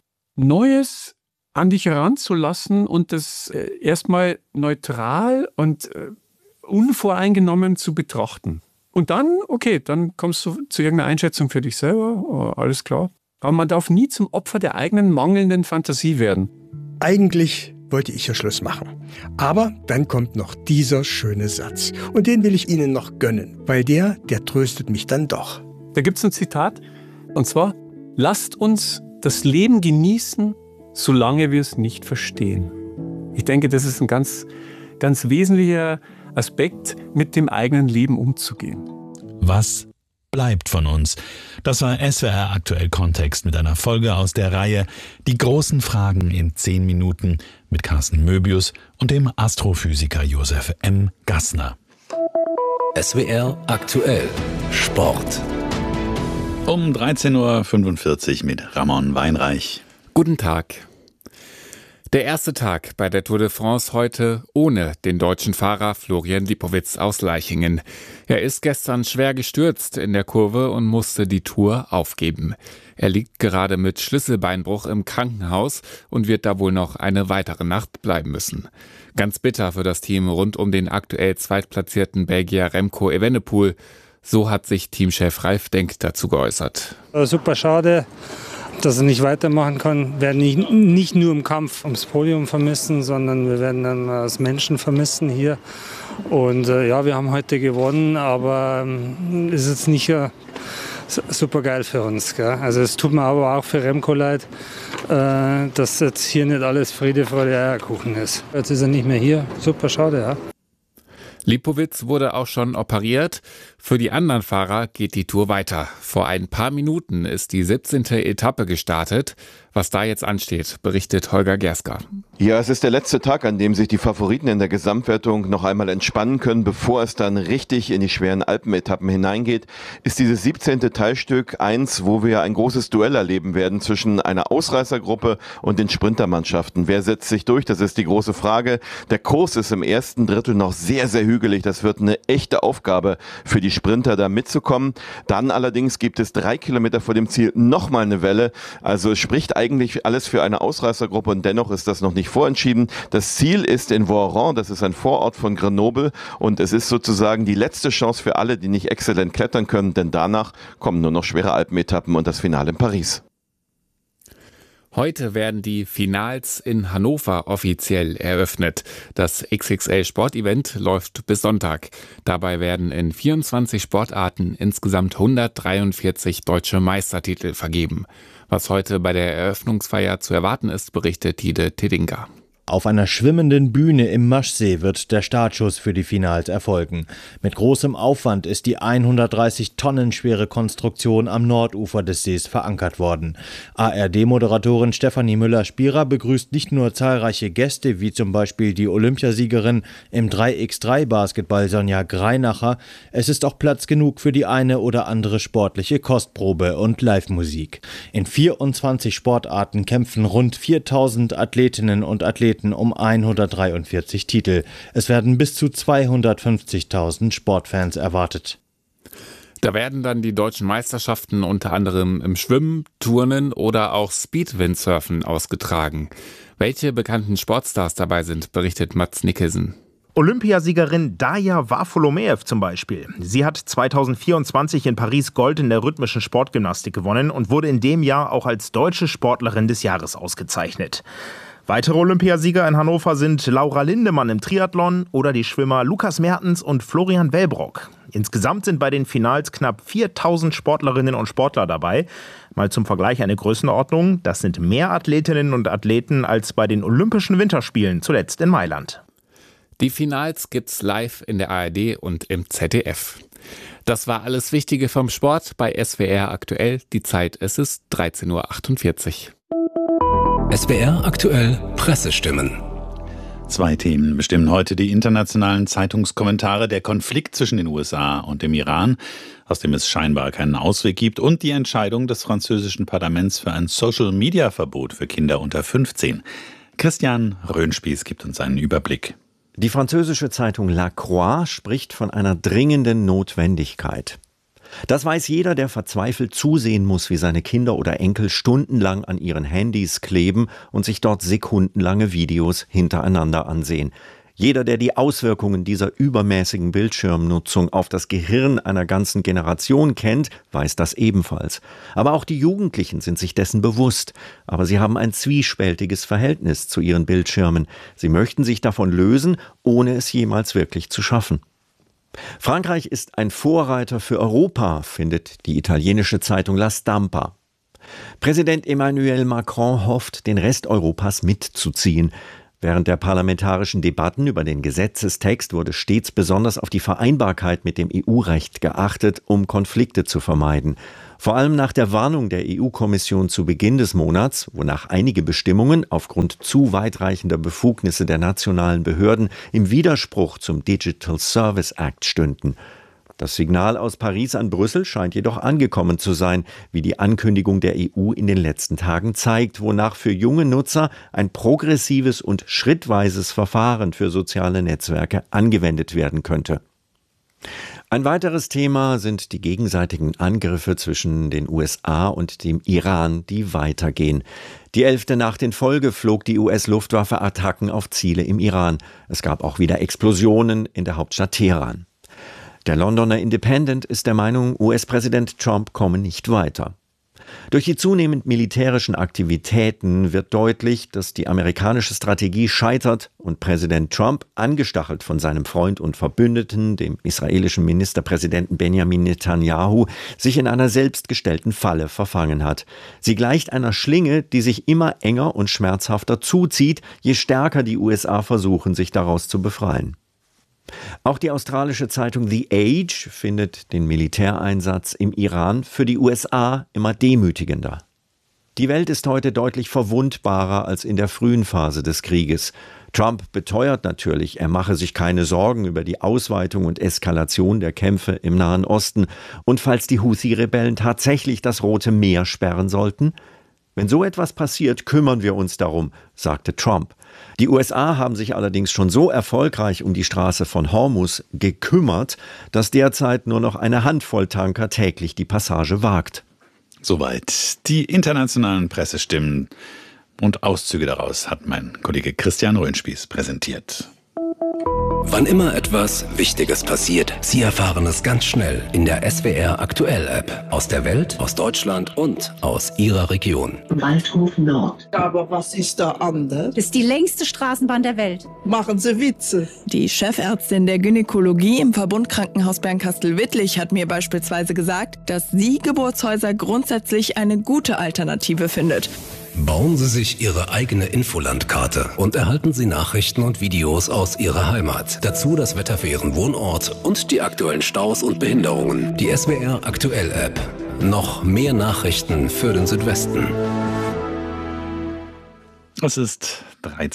Neues an dich heranzulassen und das erstmal neutral und unvoreingenommen zu betrachten. Und dann, okay, dann kommst du zu irgendeiner Einschätzung für dich selber. Oh, alles klar. Aber man darf nie zum Opfer der eigenen mangelnden Fantasie werden. Eigentlich wollte ich ja Schluss machen. Aber dann kommt noch dieser schöne Satz. Und den will ich Ihnen noch gönnen, weil der tröstet mich dann doch. Da gibt es ein Zitat, und zwar: Lasst uns das Leben genießen, solange wir es nicht verstehen. Ich denke, das ist ein ganz, ganz wesentlicher Aspekt, mit dem eigenen Leben umzugehen. Was bleibt von uns? Das war SWR aktuell Kontext mit einer Folge aus der Reihe Die großen Fragen in 10 Minuten mit Carsten Möbius und dem Astrophysiker Josef M. Gassner. SWR aktuell Sport. Um 13.45 Uhr mit Ramon Weinreich. Guten Tag. Der erste Tag bei der Tour de France heute ohne den deutschen Fahrer Florian Lipowitz aus Leichingen. Er ist gestern schwer gestürzt in der Kurve und musste die Tour aufgeben. Er liegt gerade mit Schlüsselbeinbruch im Krankenhaus und wird da wohl noch eine weitere Nacht bleiben müssen. Ganz bitter für das Team rund um den aktuell zweitplatzierten Belgier Remco Evenepoel. So hat sich Teamchef Ralf Denk dazu geäußert. Super schade, dass er nicht weitermachen kann. Wir werden ihn nicht nur im Kampf ums Podium vermissen, sondern wir werden ihn als Menschen vermissen hier. Und ja, wir haben heute gewonnen, aber ist jetzt nicht super geil für uns. Gell? Also es tut mir aber auch für Remco leid, dass jetzt hier nicht alles Friede, Freude, Eierkuchen ist. Jetzt ist er nicht mehr hier. Super schade, ja. Lipowitz wurde auch schon operiert. Für die anderen Fahrer geht die Tour weiter. Vor ein paar Minuten ist die 17. Etappe gestartet. Was da jetzt ansteht, berichtet Holger Gerska. Ja, es ist der letzte Tag, an dem sich die Favoriten in der Gesamtwertung noch einmal entspannen können, bevor es dann richtig in die schweren Alpenetappen hineingeht. Ist dieses 17. Teilstück eins, wo wir ein großes Duell erleben werden zwischen einer Ausreißergruppe und den Sprintermannschaften. Wer setzt sich durch? Das ist die große Frage. Der Kurs ist im ersten Drittel noch sehr, sehr hügelig. Das wird eine echte Aufgabe für die Sprinter, da mitzukommen. Dann allerdings gibt es 3 Kilometer vor dem Ziel nochmal eine Welle. Also es spricht eigentlich alles für eine Ausreißergruppe und dennoch ist das noch nicht vorentschieden. Das Ziel ist in Voiron, das ist ein Vorort von Grenoble und es ist sozusagen die letzte Chance für alle, die nicht exzellent klettern können, denn danach kommen nur noch schwere Alpenetappen und das Finale in Paris. Heute werden die Finals in Hannover offiziell eröffnet. Das XXL-Sportevent läuft bis Sonntag. Dabei werden in 24 Sportarten insgesamt 143 deutsche Meistertitel vergeben. Was heute bei der Eröffnungsfeier zu erwarten ist, berichtet Tide Tedinga. Auf einer schwimmenden Bühne im Maschsee wird der Startschuss für die Finals erfolgen. Mit großem Aufwand ist die 130 Tonnen schwere Konstruktion am Nordufer des Sees verankert worden. ARD-Moderatorin Stefanie Müller-Spierer begrüßt nicht nur zahlreiche Gäste, wie zum Beispiel die Olympiasiegerin im 3x3-Basketball Sonja Greinacher. Es ist auch Platz genug für die eine oder andere sportliche Kostprobe und Live-Musik. In 24 Sportarten kämpfen rund 4000 Athletinnen und Athleten um 143 Titel. Es werden bis zu 250.000 Sportfans erwartet. Da werden dann die deutschen Meisterschaften unter anderem im Schwimmen, Turnen oder auch Speedwindsurfen ausgetragen. Welche bekannten Sportstars dabei sind, berichtet Mats Nicholson. Olympiasiegerin Daja Varfolomeev zum Beispiel. Sie hat 2024 in Paris Gold in der rhythmischen Sportgymnastik gewonnen und wurde in dem Jahr auch als deutsche Sportlerin des Jahres ausgezeichnet. Weitere Olympiasieger in Hannover sind Laura Lindemann im Triathlon oder die Schwimmer Lukas Mertens und Florian Wellbrock. Insgesamt sind bei den Finals knapp 4000 Sportlerinnen und Sportler dabei. Mal zum Vergleich eine Größenordnung, das sind mehr Athletinnen und Athleten als bei den Olympischen Winterspielen, zuletzt in Mailand. Die Finals gibt's live in der ARD und im ZDF. Das war alles Wichtige vom Sport bei SWR aktuell. Die Zeit, es ist 13.48 Uhr. SWR aktuell Pressestimmen. 2 Themen bestimmen heute die internationalen Zeitungskommentare: der Konflikt zwischen den USA und dem Iran, aus dem es scheinbar keinen Ausweg gibt, und die Entscheidung des französischen Parlaments für ein Social-Media-Verbot für Kinder unter 15. Christian Röhnspieß gibt uns einen Überblick. Die französische Zeitung La Croix spricht von einer dringenden Notwendigkeit. Das weiß jeder, der verzweifelt zusehen muss, wie seine Kinder oder Enkel stundenlang an ihren Handys kleben und sich dort sekundenlange Videos hintereinander ansehen. Jeder, der die Auswirkungen dieser übermäßigen Bildschirmnutzung auf das Gehirn einer ganzen Generation kennt, weiß das ebenfalls. Aber auch die Jugendlichen sind sich dessen bewusst. Aber sie haben ein zwiespältiges Verhältnis zu ihren Bildschirmen. Sie möchten sich davon lösen, ohne es jemals wirklich zu schaffen. Frankreich ist ein Vorreiter für Europa, findet die italienische Zeitung La Stampa. Präsident Emmanuel Macron hofft, den Rest Europas mitzuziehen. Während der parlamentarischen Debatten über den Gesetzestext wurde stets besonders auf die Vereinbarkeit mit dem EU-Recht geachtet, um Konflikte zu vermeiden. Vor allem nach der Warnung der EU-Kommission zu Beginn des Monats, wonach einige Bestimmungen aufgrund zu weitreichender Befugnisse der nationalen Behörden im Widerspruch zum Digital Service Act stünden. Das Signal aus Paris an Brüssel scheint jedoch angekommen zu sein, wie die Ankündigung der EU in den letzten Tagen zeigt, wonach für junge Nutzer ein progressives und schrittweises Verfahren für soziale Netzwerke angewendet werden könnte. Ein weiteres Thema sind die gegenseitigen Angriffe zwischen den USA und dem Iran, die weitergehen. Die 11. Nacht in Folge flog die US-Luftwaffe Attacken auf Ziele im Iran. Es gab auch wieder Explosionen in der Hauptstadt Teheran. Der Londoner Independent ist der Meinung, US-Präsident Trump komme nicht weiter. Durch die zunehmend militärischen Aktivitäten wird deutlich, dass die amerikanische Strategie scheitert und Präsident Trump, angestachelt von seinem Freund und Verbündeten, dem israelischen Ministerpräsidenten Benjamin Netanyahu, sich in einer selbstgestellten Falle verfangen hat. Sie gleicht einer Schlinge, die sich immer enger und schmerzhafter zuzieht, je stärker die USA versuchen, sich daraus zu befreien. Auch die australische Zeitung The Age findet den Militäreinsatz im Iran für die USA immer demütigender. Die Welt ist heute deutlich verwundbarer als in der frühen Phase des Krieges. Trump beteuert natürlich, er mache sich keine Sorgen über die Ausweitung und Eskalation der Kämpfe im Nahen Osten. Und falls die Houthi-Rebellen tatsächlich das Rote Meer sperren sollten? Wenn so etwas passiert, kümmern wir uns darum, sagte Trump. Die USA haben sich allerdings schon so erfolgreich um die Straße von Hormuz gekümmert, dass derzeit nur noch eine Handvoll Tanker täglich die Passage wagt. Soweit die internationalen Pressestimmen und Auszüge daraus hat mein Kollege Christian Röhnspieß präsentiert. Wann immer etwas Wichtiges passiert, Sie erfahren es ganz schnell in der SWR Aktuell App. Aus der Welt, aus Deutschland und aus Ihrer Region. Waldhof Nord. Aber was ist da anders? Das ist die längste Straßenbahn der Welt. Machen Sie Witze. Die Chefärztin der Gynäkologie im Verbundkrankenhaus Bernkastel-Wittlich hat mir beispielsweise gesagt, dass sie Geburtshäuser grundsätzlich eine gute Alternative findet. Bauen Sie sich Ihre eigene Infolandkarte und erhalten Sie Nachrichten und Videos aus Ihrer Heimat. Dazu das Wetter für Ihren Wohnort und die aktuellen Staus und Behinderungen. Die SWR Aktuell App. Noch mehr Nachrichten für den Südwesten. Es ist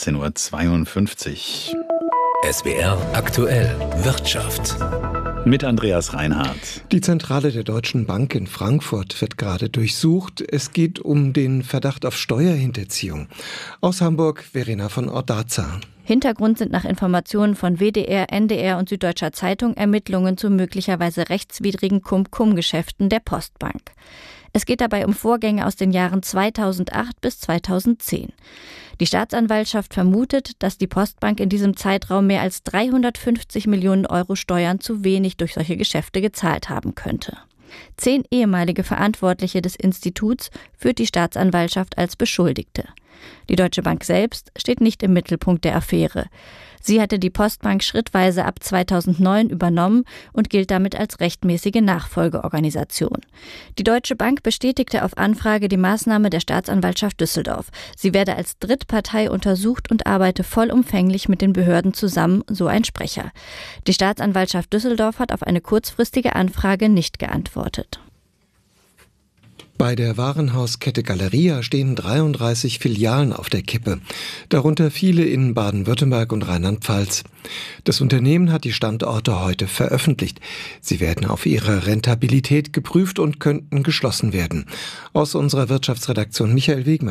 13:52 Uhr. SWR Aktuell Wirtschaft. Mit Andreas Reinhardt. Die Zentrale der Deutschen Bank in Frankfurt wird gerade durchsucht. Es geht um den Verdacht auf Steuerhinterziehung. Aus Hamburg, Verena von Ordaza. Hintergrund sind nach Informationen von WDR, NDR und Süddeutscher Zeitung Ermittlungen zu möglicherweise rechtswidrigen Cum-Cum-Geschäften der Postbank. Es geht dabei um Vorgänge aus den Jahren 2008 bis 2010. Die Staatsanwaltschaft vermutet, dass die Postbank in diesem Zeitraum mehr als 350 Millionen Euro Steuern zu wenig durch solche Geschäfte gezahlt haben könnte. 10 ehemalige Verantwortliche des Instituts führt die Staatsanwaltschaft als Beschuldigte. Die Deutsche Bank selbst steht nicht im Mittelpunkt der Affäre. Sie hatte die Postbank schrittweise ab 2009 übernommen und gilt damit als rechtmäßige Nachfolgeorganisation. Die Deutsche Bank bestätigte auf Anfrage die Maßnahme der Staatsanwaltschaft Düsseldorf. Sie werde als Drittpartei untersucht und arbeite vollumfänglich mit den Behörden zusammen, so ein Sprecher. Die Staatsanwaltschaft Düsseldorf hat auf eine kurzfristige Anfrage nicht geantwortet. Bei der Warenhauskette Galeria stehen 33 Filialen auf der Kippe, darunter viele in Baden-Württemberg und Rheinland-Pfalz. Das Unternehmen hat die Standorte heute veröffentlicht. Sie werden auf ihre Rentabilität geprüft und könnten geschlossen werden. Aus unserer Wirtschaftsredaktion Michael Wegmer.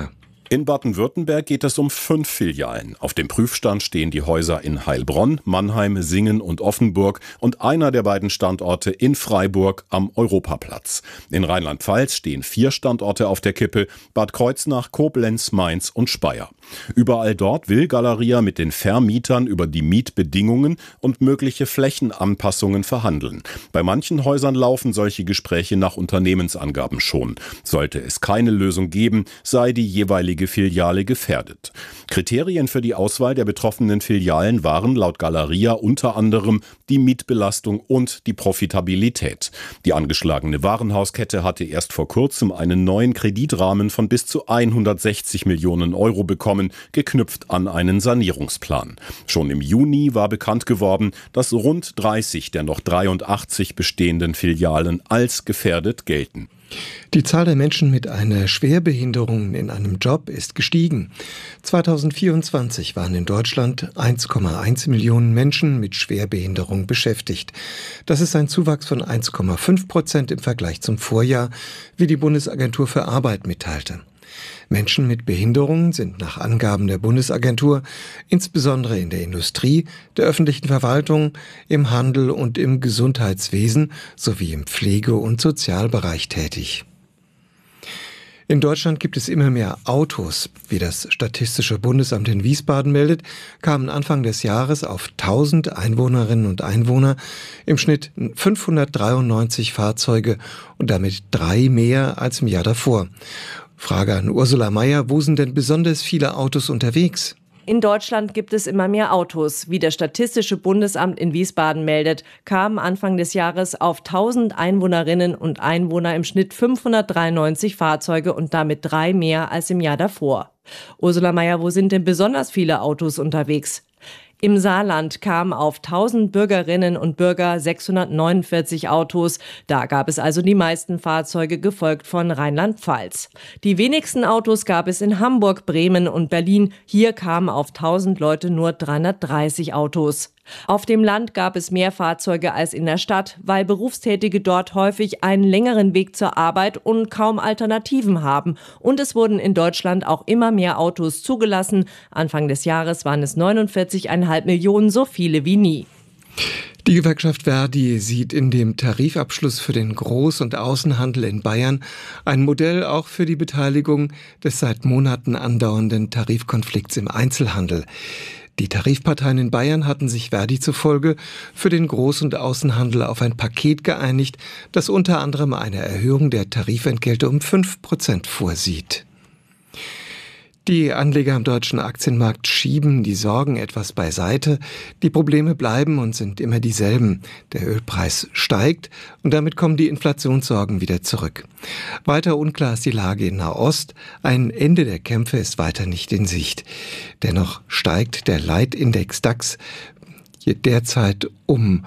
In Baden-Württemberg geht es um 5 Filialen. Auf dem Prüfstand stehen die Häuser in Heilbronn, Mannheim, Singen und Offenburg und einer der beiden Standorte in Freiburg am Europaplatz. In Rheinland-Pfalz stehen 4 Standorte auf der Kippe: Bad Kreuznach, Koblenz, Mainz und Speyer. Überall dort will Galeria mit den Vermietern über die Mietbedingungen und mögliche Flächenanpassungen verhandeln. Bei manchen Häusern laufen solche Gespräche nach Unternehmensangaben schon. Sollte es keine Lösung geben, sei die jeweilige Filiale gefährdet. Kriterien für die Auswahl der betroffenen Filialen waren laut Galeria unter anderem die Mietbelastung und die Profitabilität. Die angeschlagene Warenhauskette hatte erst vor kurzem einen neuen Kreditrahmen von bis zu 160 Millionen Euro bekommen, geknüpft an einen Sanierungsplan. Schon im Juni war bekannt geworden, dass rund 30 der noch 83 bestehenden Filialen als gefährdet gelten. Die Zahl der Menschen mit einer Schwerbehinderung in einem Job ist gestiegen. 2024 waren in Deutschland 1,1 Millionen Menschen mit Schwerbehinderung beschäftigt. Das ist ein Zuwachs von 1,5% im Vergleich zum Vorjahr, wie die Bundesagentur für Arbeit mitteilte. Menschen mit Behinderungen sind nach Angaben der Bundesagentur insbesondere in der Industrie, der öffentlichen Verwaltung, im Handel und im Gesundheitswesen sowie im Pflege- und Sozialbereich tätig. In Deutschland gibt es immer mehr Autos. Wie das Statistische Bundesamt in Wiesbaden meldet, kamen Anfang des Jahres auf 1000 Einwohnerinnen und Einwohner im Schnitt 593 Fahrzeuge und damit 3 mehr als im Jahr davor. Frage an Ursula Mayer: Wo sind denn besonders viele Autos unterwegs? In Deutschland gibt es immer mehr Autos. Wie das Statistische Bundesamt in Wiesbaden meldet, kamen Anfang des Jahres auf 1000 Einwohnerinnen und Einwohner im Schnitt 593 Fahrzeuge und damit 3 mehr als im Jahr davor. Ursula Mayer, wo sind denn besonders viele Autos unterwegs? Im Saarland kamen auf 1000 Bürgerinnen und Bürger 649 Autos. Da gab es also die meisten Fahrzeuge, gefolgt von Rheinland-Pfalz. Die wenigsten Autos gab es in Hamburg, Bremen und Berlin. Hier kamen auf 1000 Leute nur 330 Autos. Auf dem Land gab es mehr Fahrzeuge als in der Stadt, weil Berufstätige dort häufig einen längeren Weg zur Arbeit und kaum Alternativen haben. Und es wurden in Deutschland auch immer mehr Autos zugelassen. Anfang des Jahres waren es 49,5 Millionen, so viele wie nie. Die Gewerkschaft Verdi sieht in dem Tarifabschluss für den Groß- und Außenhandel in Bayern ein Modell auch für die Beteiligung des seit Monaten andauernden Tarifkonflikts im Einzelhandel. Die Tarifparteien in Bayern hatten sich Verdi zufolge für den Groß- und Außenhandel auf ein Paket geeinigt, das unter anderem eine Erhöhung der Tarifentgelte um 5% vorsieht. Die Anleger am deutschen Aktienmarkt schieben die Sorgen etwas beiseite. Die Probleme bleiben und sind immer dieselben. Der Ölpreis steigt und damit kommen die Inflationssorgen wieder zurück. Weiter unklar ist die Lage in Nahost. Ein Ende der Kämpfe ist weiter nicht in Sicht. Dennoch steigt der Leitindex DAX derzeit um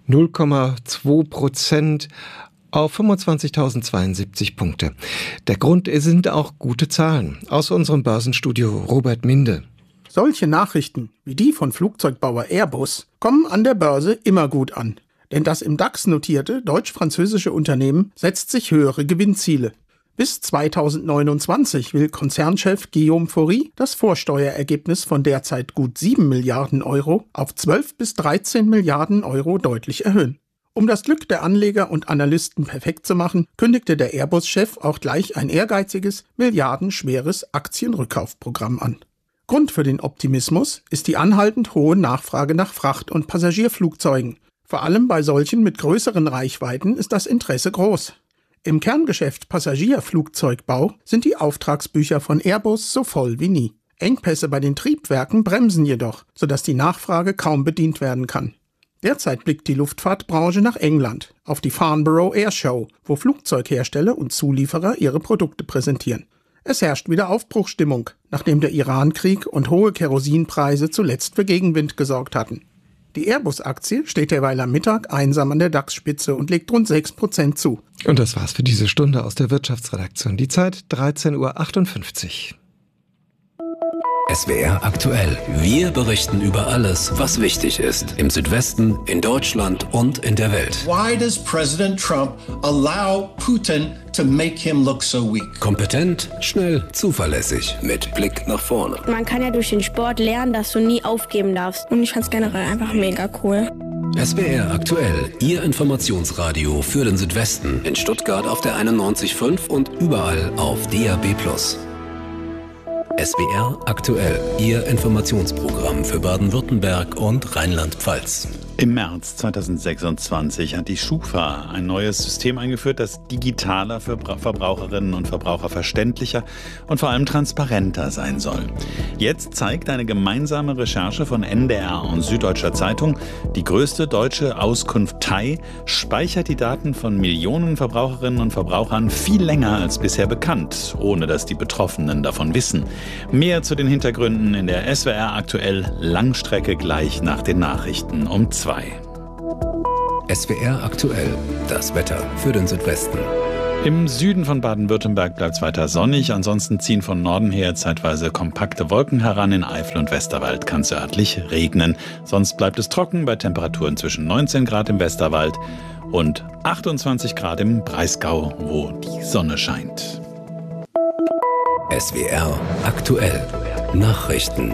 0,2% auf 25.072 Punkte. Der Grund sind auch gute Zahlen. Aus unserem Börsenstudio Robert Minde. Solche Nachrichten wie die von Flugzeugbauer Airbus kommen an der Börse immer gut an. Denn das im DAX notierte deutsch-französische Unternehmen setzt sich höhere Gewinnziele. Bis 2029 will Konzernchef Guillaume Faury das Vorsteuerergebnis von derzeit gut 7 Milliarden Euro auf 12 bis 13 Milliarden Euro deutlich erhöhen. Um das Glück der Anleger und Analysten perfekt zu machen, kündigte der Airbus-Chef auch gleich ein ehrgeiziges, milliardenschweres Aktienrückkaufprogramm an. Grund für den Optimismus ist die anhaltend hohe Nachfrage nach Fracht- und Passagierflugzeugen. Vor allem bei solchen mit größeren Reichweiten ist das Interesse groß. Im Kerngeschäft Passagierflugzeugbau sind die Auftragsbücher von Airbus so voll wie nie. Engpässe bei den Triebwerken bremsen jedoch, sodass die Nachfrage kaum bedient werden kann. Derzeit blickt die Luftfahrtbranche nach England, auf die Farnborough Air Show, wo Flugzeughersteller und Zulieferer ihre Produkte präsentieren. Es herrscht wieder Aufbruchsstimmung, nachdem der Irankrieg und hohe Kerosinpreise zuletzt für Gegenwind gesorgt hatten. Die Airbus-Aktie steht derweil am Mittag einsam an der DAX-Spitze und legt rund 6% zu. Und das war's für diese Stunde aus der Wirtschaftsredaktion. Die Zeit 13:58 Uhr. SWR aktuell. Wir berichten über alles, was wichtig ist. Im Südwesten, in Deutschland und in der Welt. Why does President Trump allow Putin to make him look so weak? Kompetent, schnell, zuverlässig, mit Blick nach vorne. Man kann ja durch den Sport lernen, dass du nie aufgeben darfst. Und ich fand es generell einfach mega cool. SWR aktuell, Ihr Informationsradio für den Südwesten. In Stuttgart auf der 91.5 und überall auf DAB+. SWR aktuell, Ihr Informationsprogramm für Baden-Württemberg und Rheinland-Pfalz. Im März 2026 hat die Schufa ein neues System eingeführt, das digitaler für Verbraucherinnen und Verbraucher verständlicher und vor allem transparenter sein soll. Jetzt zeigt eine gemeinsame Recherche von NDR und Süddeutscher Zeitung, die größte deutsche Auskunft TAI speichert die Daten von Millionen Verbraucherinnen und Verbrauchern viel länger als bisher bekannt, ohne dass die Betroffenen davon wissen. Mehr zu den Hintergründen in der SWR aktuell Langstrecke gleich nach den Nachrichten um 2. SWR aktuell, das Wetter für den Südwesten. Im Süden von Baden-Württemberg bleibt es weiter sonnig, ansonsten ziehen von Norden her zeitweise kompakte Wolken heran. In Eifel und Westerwald kann es örtlich regnen. Sonst bleibt es trocken bei Temperaturen zwischen 19 Grad im Westerwald und 28 Grad im Breisgau, wo die Sonne scheint. SWR aktuell, Nachrichten.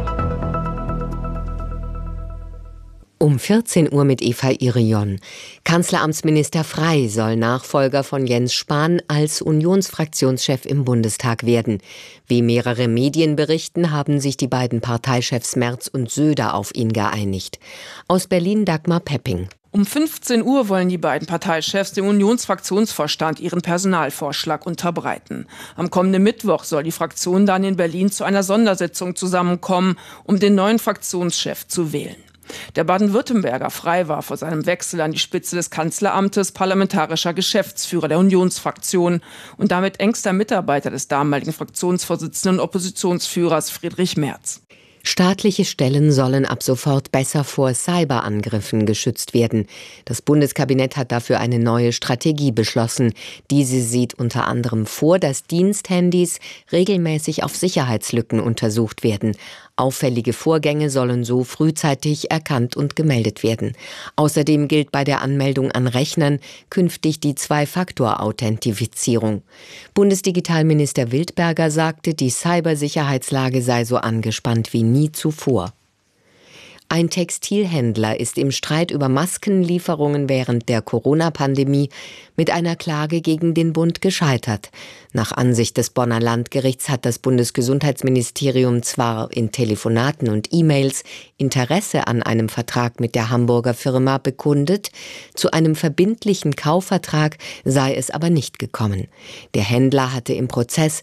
Um 14 Uhr mit Eva Irion. Kanzleramtsminister Frey soll Nachfolger von Jens Spahn als Unionsfraktionschef im Bundestag werden. Wie mehrere Medien berichten, haben sich die beiden Parteichefs Merz und Söder auf ihn geeinigt. Aus Berlin Dagmar Pepping. Um 15 Uhr wollen die beiden Parteichefs dem Unionsfraktionsvorstand ihren Personalvorschlag unterbreiten. Am kommenden Mittwoch soll die Fraktion dann in Berlin zu einer Sondersitzung zusammenkommen, um den neuen Fraktionschef zu wählen. Der Baden-Württemberger Frey war vor seinem Wechsel an die Spitze des Kanzleramtes parlamentarischer Geschäftsführer der Unionsfraktion und damit engster Mitarbeiter des damaligen Fraktionsvorsitzenden und Oppositionsführers Friedrich Merz. Staatliche Stellen sollen ab sofort besser vor Cyberangriffen geschützt werden. Das Bundeskabinett hat dafür eine neue Strategie beschlossen. Diese sieht unter anderem vor, dass Diensthandys regelmäßig auf Sicherheitslücken untersucht werden. Auffällige Vorgänge sollen so frühzeitig erkannt und gemeldet werden. Außerdem gilt bei der Anmeldung an Rechnern künftig die Zwei-Faktor-Authentifizierung. Bundesdigitalminister Wildberger sagte, die Cybersicherheitslage sei so angespannt wie nie zuvor. Ein Textilhändler ist im Streit über Maskenlieferungen während der Corona-Pandemie mit einer Klage gegen den Bund gescheitert. Nach Ansicht des Bonner Landgerichts hat das Bundesgesundheitsministerium zwar in Telefonaten und E-Mails Interesse an einem Vertrag mit der Hamburger Firma bekundet, zu einem verbindlichen Kaufvertrag sei es aber nicht gekommen. Der Händler hatte im Prozess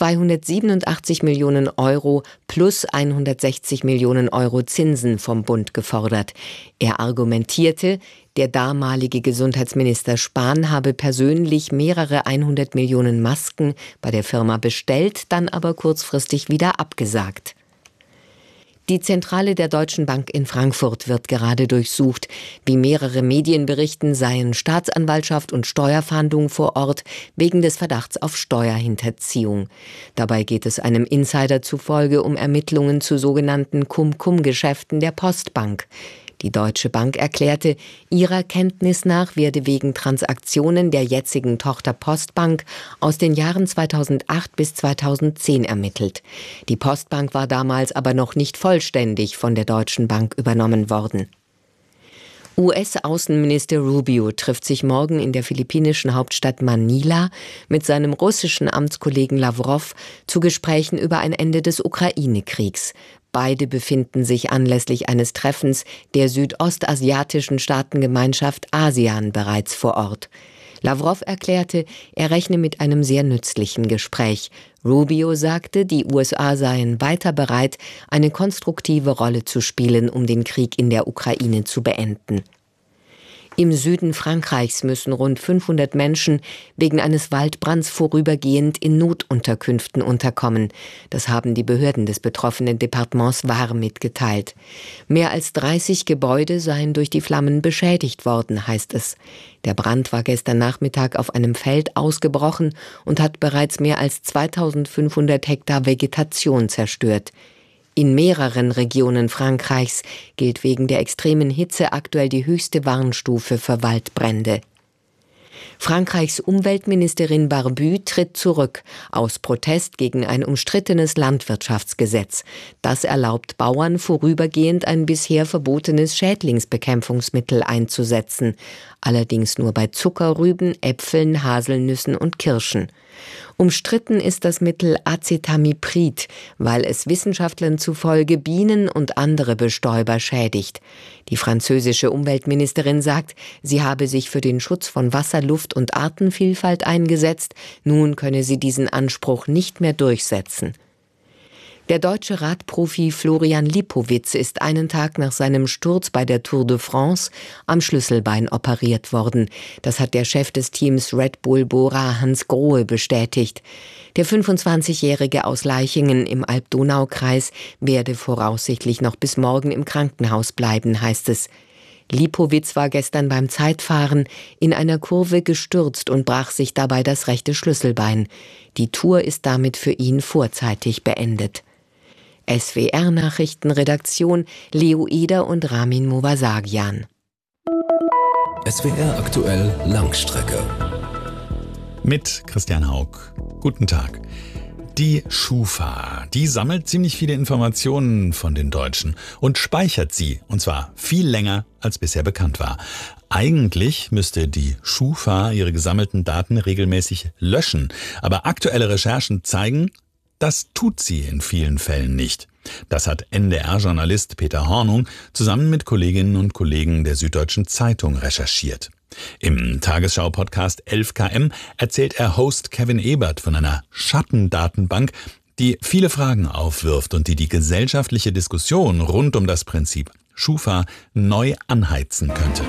287 Millionen Euro plus 160 Millionen Euro Zinsen vom Bund gefordert. Er argumentierte, der damalige Gesundheitsminister Spahn habe persönlich mehrere 100 Millionen Masken bei der Firma bestellt, dann aber kurzfristig wieder abgesagt. Die Zentrale der Deutschen Bank in Frankfurt wird gerade durchsucht. Wie mehrere Medien berichten, seien Staatsanwaltschaft und Steuerfahndung vor Ort wegen des Verdachts auf Steuerhinterziehung. Dabei geht es einem Insider zufolge um Ermittlungen zu sogenannten Cum-Cum-Geschäften der Postbank. Die Deutsche Bank erklärte, ihrer Kenntnis nach werde wegen Transaktionen der jetzigen Tochter Postbank aus den Jahren 2008 bis 2010 ermittelt. Die Postbank war damals aber noch nicht vollständig von der Deutschen Bank übernommen worden. US-Außenminister Rubio trifft sich morgen in der philippinischen Hauptstadt Manila mit seinem russischen Amtskollegen Lavrov zu Gesprächen über ein Ende des Ukraine-Kriegs. Beide befinden sich anlässlich eines Treffens der südostasiatischen Staatengemeinschaft ASEAN bereits vor Ort. Lavrov erklärte, er rechne mit einem sehr nützlichen Gespräch. Rubio sagte, die USA seien weiter bereit, eine konstruktive Rolle zu spielen, um den Krieg in der Ukraine zu beenden. Im Süden Frankreichs müssen rund 500 Menschen wegen eines Waldbrands vorübergehend in Notunterkünften unterkommen. Das haben die Behörden des betroffenen Departements Var mitgeteilt. Mehr als 30 Gebäude seien durch die Flammen beschädigt worden, heißt es. Der Brand war gestern Nachmittag auf einem Feld ausgebrochen und hat bereits mehr als 2500 Hektar Vegetation zerstört. In mehreren Regionen Frankreichs gilt wegen der extremen Hitze aktuell die höchste Warnstufe für Waldbrände. Frankreichs Umweltministerin Barbu tritt zurück aus Protest gegen ein umstrittenes Landwirtschaftsgesetz. Das erlaubt Bauern vorübergehend ein bisher verbotenes Schädlingsbekämpfungsmittel einzusetzen, allerdings nur bei Zuckerrüben, Äpfeln, Haselnüssen und Kirschen. Umstritten ist das Mittel Acetamiprid, weil es Wissenschaftlern zufolge Bienen und andere Bestäuber schädigt. Die französische Umweltministerin sagt, sie habe sich für den Schutz von Wasser, Luft und Artenvielfalt eingesetzt. Nun könne sie diesen Anspruch nicht mehr durchsetzen. Der deutsche Radprofi Florian Lipowitz ist einen Tag nach seinem Sturz bei der Tour de France am Schlüsselbein operiert worden. Das hat der Chef des Teams Red Bull Bora Hans Grohe bestätigt. Der 25-Jährige aus Laichingen im Alb-Donau-Kreis werde voraussichtlich noch bis morgen im Krankenhaus bleiben, heißt es. Lipowitz war gestern beim Zeitfahren in einer Kurve gestürzt und brach sich dabei das rechte Schlüsselbein. Die Tour ist damit für ihn vorzeitig beendet. SWR-Nachrichtenredaktion Leo Eder und Ramin Movasagian. SWR aktuell Langstrecke. Mit Christian Haug. Guten Tag. Die Schufa, die sammelt ziemlich viele Informationen von den Deutschen und speichert sie, und zwar viel länger, als bisher bekannt war. Eigentlich müsste die Schufa ihre gesammelten Daten regelmäßig löschen, aber aktuelle Recherchen zeigen, das tut sie in vielen Fällen nicht. Das hat NDR-Journalist Peter Hornung zusammen mit Kolleginnen und Kollegen der Süddeutschen Zeitung recherchiert. Im Tagesschau-Podcast 11KM erzählt er Host Kevin Ebert von einer Schattendatenbank, die viele Fragen aufwirft und die die gesellschaftliche Diskussion rund um das Prinzip Schufa neu anheizen könnte.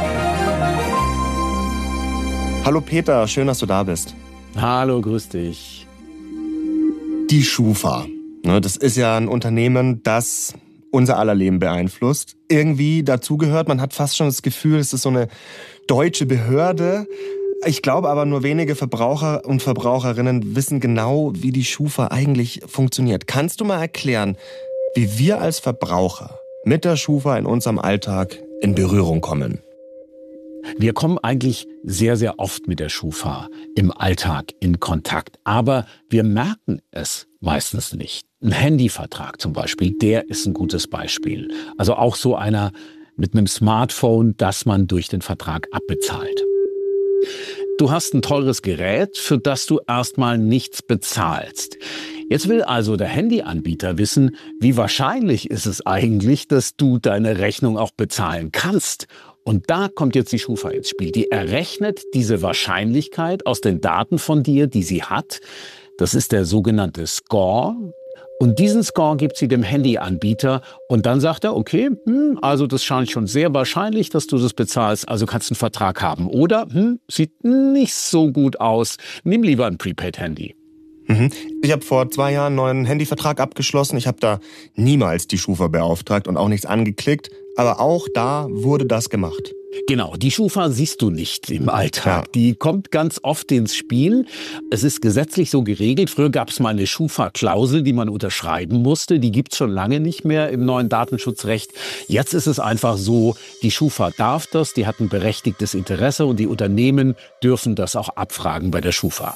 Hallo Peter, schön, dass du da bist. Hallo, grüß dich. Die Schufa, das ist ja ein Unternehmen, das unser aller Leben beeinflusst, irgendwie dazugehört. Man hat fast schon das Gefühl, es ist so eine deutsche Behörde. Ich glaube aber, nur wenige Verbraucher und Verbraucherinnen wissen genau, wie die Schufa eigentlich funktioniert. Kannst du mal erklären, wie wir als Verbraucher mit der Schufa in unserem Alltag in Berührung kommen? Wir kommen eigentlich sehr, sehr oft mit der Schufa im Alltag in Kontakt. Aber wir merken es meistens nicht. Ein Handyvertrag zum Beispiel, der ist ein gutes Beispiel. Also auch so einer mit einem Smartphone, das man durch den Vertrag abbezahlt. Du hast ein teures Gerät, für das du erstmal nichts bezahlst. Jetzt will also der Handyanbieter wissen, wie wahrscheinlich ist es eigentlich, dass du deine Rechnung auch bezahlen kannst. Und da kommt jetzt die Schufa ins Spiel. Die errechnet diese Wahrscheinlichkeit aus den Daten von dir, die sie hat. Das ist der sogenannte Score. Und diesen Score gibt sie dem Handyanbieter. Und dann sagt er, okay, also das scheint schon sehr wahrscheinlich, dass du das bezahlst. Also kannst du einen Vertrag haben. Oder, sieht nicht so gut aus. Nimm lieber ein Prepaid-Handy. Ich habe vor 2 Jahren einen neuen Handyvertrag abgeschlossen. Ich habe da niemals die Schufa beauftragt und auch nichts angeklickt. Aber auch da wurde das gemacht. Genau, die Schufa siehst du nicht im Alltag. Ja. Die kommt ganz oft ins Spiel. Es ist gesetzlich so geregelt. Früher gab es mal eine Schufa-Klausel, die man unterschreiben musste. Die gibt's schon lange nicht mehr im neuen Datenschutzrecht. Jetzt ist es einfach so, die Schufa darf das, die hat ein berechtigtes Interesse und die Unternehmen dürfen das auch abfragen bei der Schufa.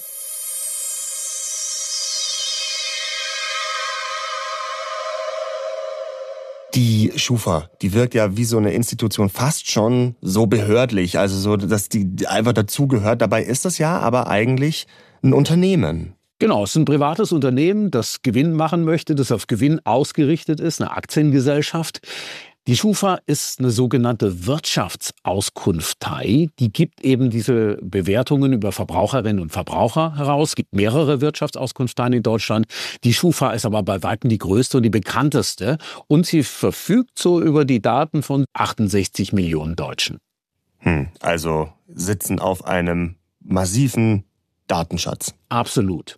Die Schufa, die wirkt ja wie so eine Institution, fast schon so behördlich, also so, dass die einfach dazugehört. Dabei ist das ja aber eigentlich ein Unternehmen. Genau, es ist ein privates Unternehmen, das Gewinn machen möchte, das auf Gewinn ausgerichtet ist, eine Aktiengesellschaft. Die Schufa ist eine sogenannte Wirtschaftsauskunftei. Die gibt eben diese Bewertungen über Verbraucherinnen und Verbraucher heraus. Es gibt mehrere Wirtschaftsauskunfteien in Deutschland. Die Schufa ist aber bei weitem die größte und die bekannteste. Und sie verfügt so über die Daten von 68 Millionen Deutschen. Also sitzen auf einem massiven Datenschatz. Absolut.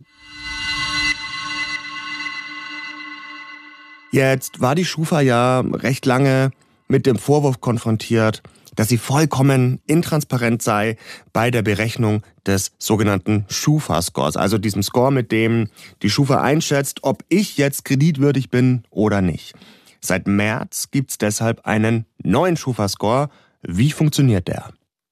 Jetzt war die Schufa ja recht lange mit dem Vorwurf konfrontiert, dass sie vollkommen intransparent sei bei der Berechnung des sogenannten Schufa-Scores, also diesem Score, mit dem die Schufa einschätzt, ob ich jetzt kreditwürdig bin oder nicht. Seit März gibt's deshalb einen neuen Schufa-Score. Wie funktioniert der?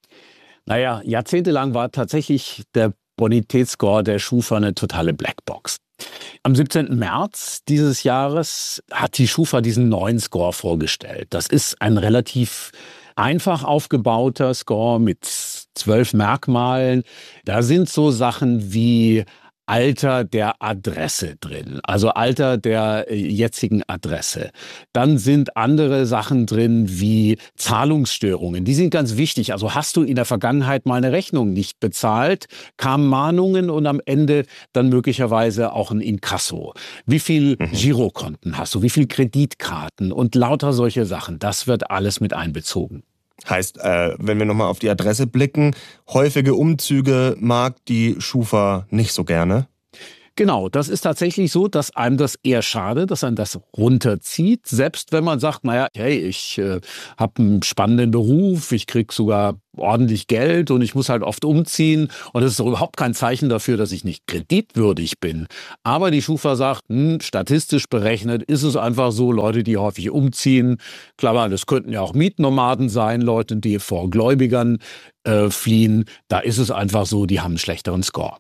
Naja, jahrzehntelang war tatsächlich der Bonitätsscore der Schufa eine totale Blackbox. Am 17. März dieses Jahres hat die Schufa diesen neuen Score vorgestellt. Das ist ein relativ einfach aufgebauter Score mit 12 Merkmalen. Da sind so Sachen wie Alter der Adresse drin, also Alter der jetzigen Adresse. Dann sind andere Sachen drin wie Zahlungsstörungen. Die sind ganz wichtig. Also hast du in der Vergangenheit mal eine Rechnung nicht bezahlt, kamen Mahnungen und am Ende dann möglicherweise auch ein Inkasso. Wie viel Girokonten hast du? Wie viel Kreditkarten? Und lauter solche Sachen. Das wird alles mit einbezogen. Heißt, wenn wir nochmal auf die Adresse blicken, häufige Umzüge mag die Schufa nicht so gerne. Genau, das ist tatsächlich so, dass einem das eher schadet, dass einem das runterzieht. Selbst wenn man sagt, naja, hey, ich habe einen spannenden Beruf, ich krieg sogar ordentlich Geld und ich muss halt oft umziehen. Und das ist überhaupt kein Zeichen dafür, dass ich nicht kreditwürdig bin. Aber die Schufa sagt, statistisch berechnet ist es einfach so, Leute, die häufig umziehen, klar, das könnten ja auch Mietnomaden sein, Leute, die vor Gläubigern fliehen. Da ist es einfach so, die haben einen schlechteren Score.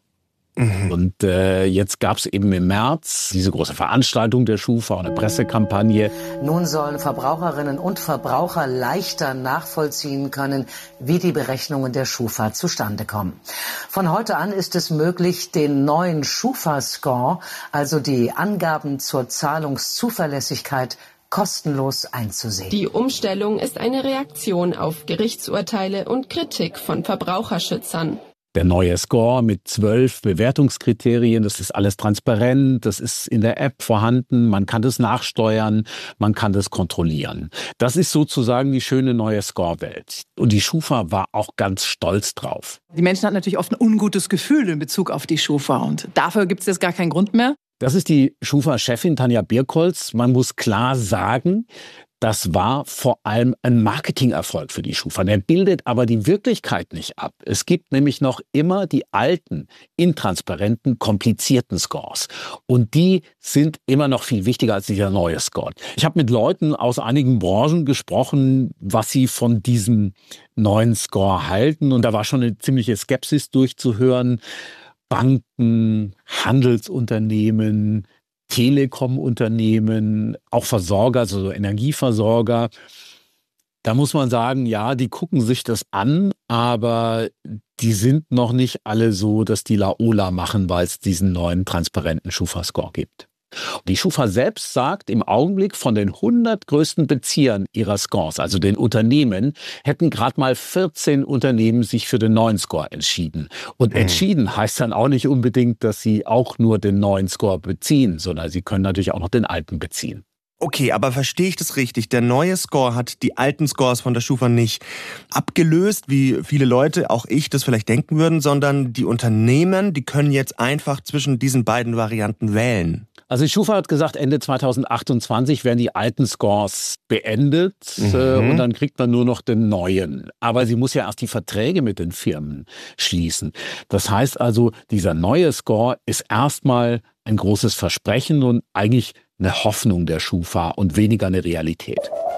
Und jetzt gab es eben im März diese große Veranstaltung der Schufa, eine Pressekampagne. Nun sollen Verbraucherinnen und Verbraucher leichter nachvollziehen können, wie die Berechnungen der Schufa zustande kommen. Von heute an ist es möglich, den neuen Schufa-Score, also die Angaben zur Zahlungszuverlässigkeit, kostenlos einzusehen. Die Umstellung ist eine Reaktion auf Gerichtsurteile und Kritik von Verbraucherschützern. Der neue Score mit 12 Bewertungskriterien, das ist alles transparent, das ist in der App vorhanden, man kann das nachsteuern, man kann das kontrollieren. Das ist sozusagen die schöne neue Score-Welt. Und die Schufa war auch ganz stolz drauf. Die Menschen hatten natürlich oft ein ungutes Gefühl in Bezug auf die Schufa und dafür gibt es jetzt gar keinen Grund mehr. Das ist die Schufa-Chefin Tanja Birkholz. Man muss klar sagen, das war vor allem ein Marketingerfolg für die Schufa. Der bildet aber die Wirklichkeit nicht ab. Es gibt nämlich noch immer die alten, intransparenten, komplizierten Scores. Und die sind immer noch viel wichtiger als dieser neue Score. Ich habe mit Leuten aus einigen Branchen gesprochen, was sie von diesem neuen Score halten. Und da war schon eine ziemliche Skepsis durchzuhören. Banken, Handelsunternehmen, Telekom-Unternehmen, auch Versorger, also so Energieversorger. Da muss man sagen, ja, die gucken sich das an, aber die sind noch nicht alle so, dass die Laola machen, weil es diesen neuen transparenten Schufa-Score gibt. Die Schufa selbst sagt, im Augenblick von den 100 größten Beziehern ihrer Scores, also den Unternehmen, hätten gerade mal 14 Unternehmen sich für den neuen Score entschieden. Und entschieden heißt dann auch nicht unbedingt, dass sie auch nur den neuen Score beziehen, sondern sie können natürlich auch noch den alten beziehen. Okay, aber verstehe ich das richtig? Der neue Score hat die alten Scores von der Schufa nicht abgelöst, wie viele Leute, auch ich, das vielleicht denken würden, sondern die Unternehmen, die können jetzt einfach zwischen diesen beiden Varianten wählen. Also die Schufa hat gesagt, Ende 2028 werden die alten Scores beendet und dann kriegt man nur noch den neuen. Aber sie muss ja erst die Verträge mit den Firmen schließen. Das heißt also, dieser neue Score ist erstmal ein großes Versprechen und eigentlich eine Hoffnung der Schufa und weniger eine Realität.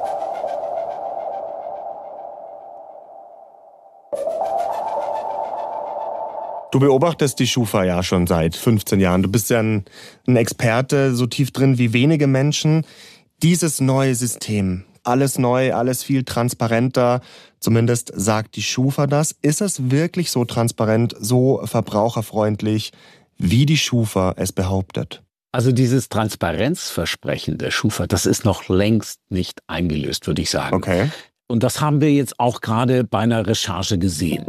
Du beobachtest die Schufa ja schon seit 15 Jahren. Du bist ja ein Experte, so tief drin wie wenige Menschen. Dieses neue System, alles neu, alles viel transparenter, zumindest sagt die Schufa das. Ist es wirklich so transparent, so verbraucherfreundlich, wie die Schufa es behauptet? Also dieses Transparenzversprechen der Schufa, das ist noch längst nicht eingelöst, würde ich sagen. Okay. Und das haben wir jetzt auch gerade bei einer Recherche gesehen.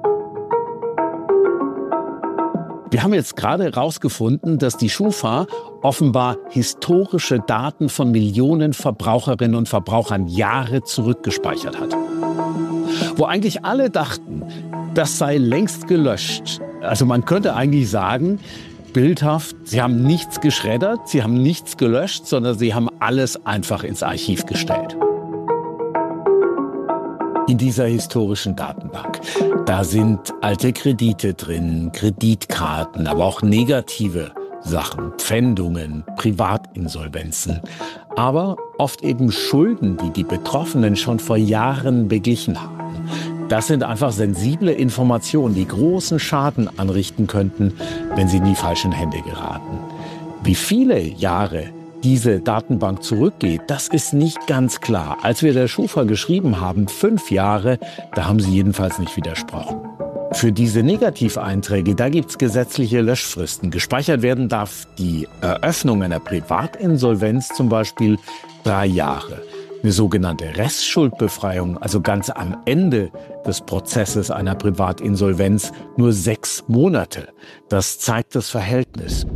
Wir haben jetzt gerade herausgefunden, dass die Schufa offenbar historische Daten von Millionen Verbraucherinnen und Verbrauchern Jahre zurückgespeichert hat. Wo eigentlich alle dachten, das sei längst gelöscht. Also man könnte eigentlich sagen, bildhaft, sie haben nichts geschreddert, sie haben nichts gelöscht, sondern sie haben alles einfach ins Archiv gestellt. In dieser historischen Datenbank, da sind alte Kredite drin, Kreditkarten, aber auch negative Sachen, Pfändungen, Privatinsolvenzen, aber oft eben Schulden, die die Betroffenen schon vor Jahren beglichen haben. Das sind einfach sensible Informationen, die großen Schaden anrichten könnten, wenn sie in die falschen Hände geraten. Wie viele Jahre diese Datenbank zurückgeht, das ist nicht ganz klar. Als wir der Schufa geschrieben haben, 5 Jahre, da haben sie jedenfalls nicht widersprochen. Für diese Negativeinträge, da gibt's gesetzliche Löschfristen. Gespeichert werden darf die Eröffnung einer Privatinsolvenz zum Beispiel 3 Jahre. Eine sogenannte Restschuldbefreiung, also ganz am Ende des Prozesses einer Privatinsolvenz, nur 6 Monate. Das zeigt das Verhältnis.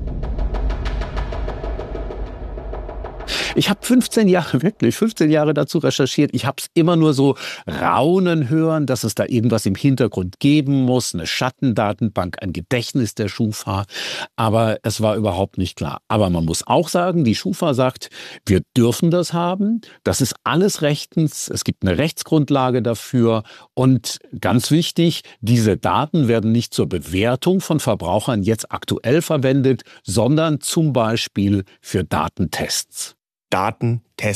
Ich habe 15 Jahre dazu recherchiert. Ich habe es immer nur so raunen hören, dass es da irgendwas im Hintergrund geben muss, eine Schattendatenbank, ein Gedächtnis der Schufa. Aber es war überhaupt nicht klar. Aber man muss auch sagen, die Schufa sagt, wir dürfen das haben. Das ist alles rechtens. Es gibt eine Rechtsgrundlage dafür. Und ganz wichtig, diese Daten werden nicht zur Bewertung von Verbrauchern jetzt aktuell verwendet, sondern zum Beispiel für Datentests. Datentests.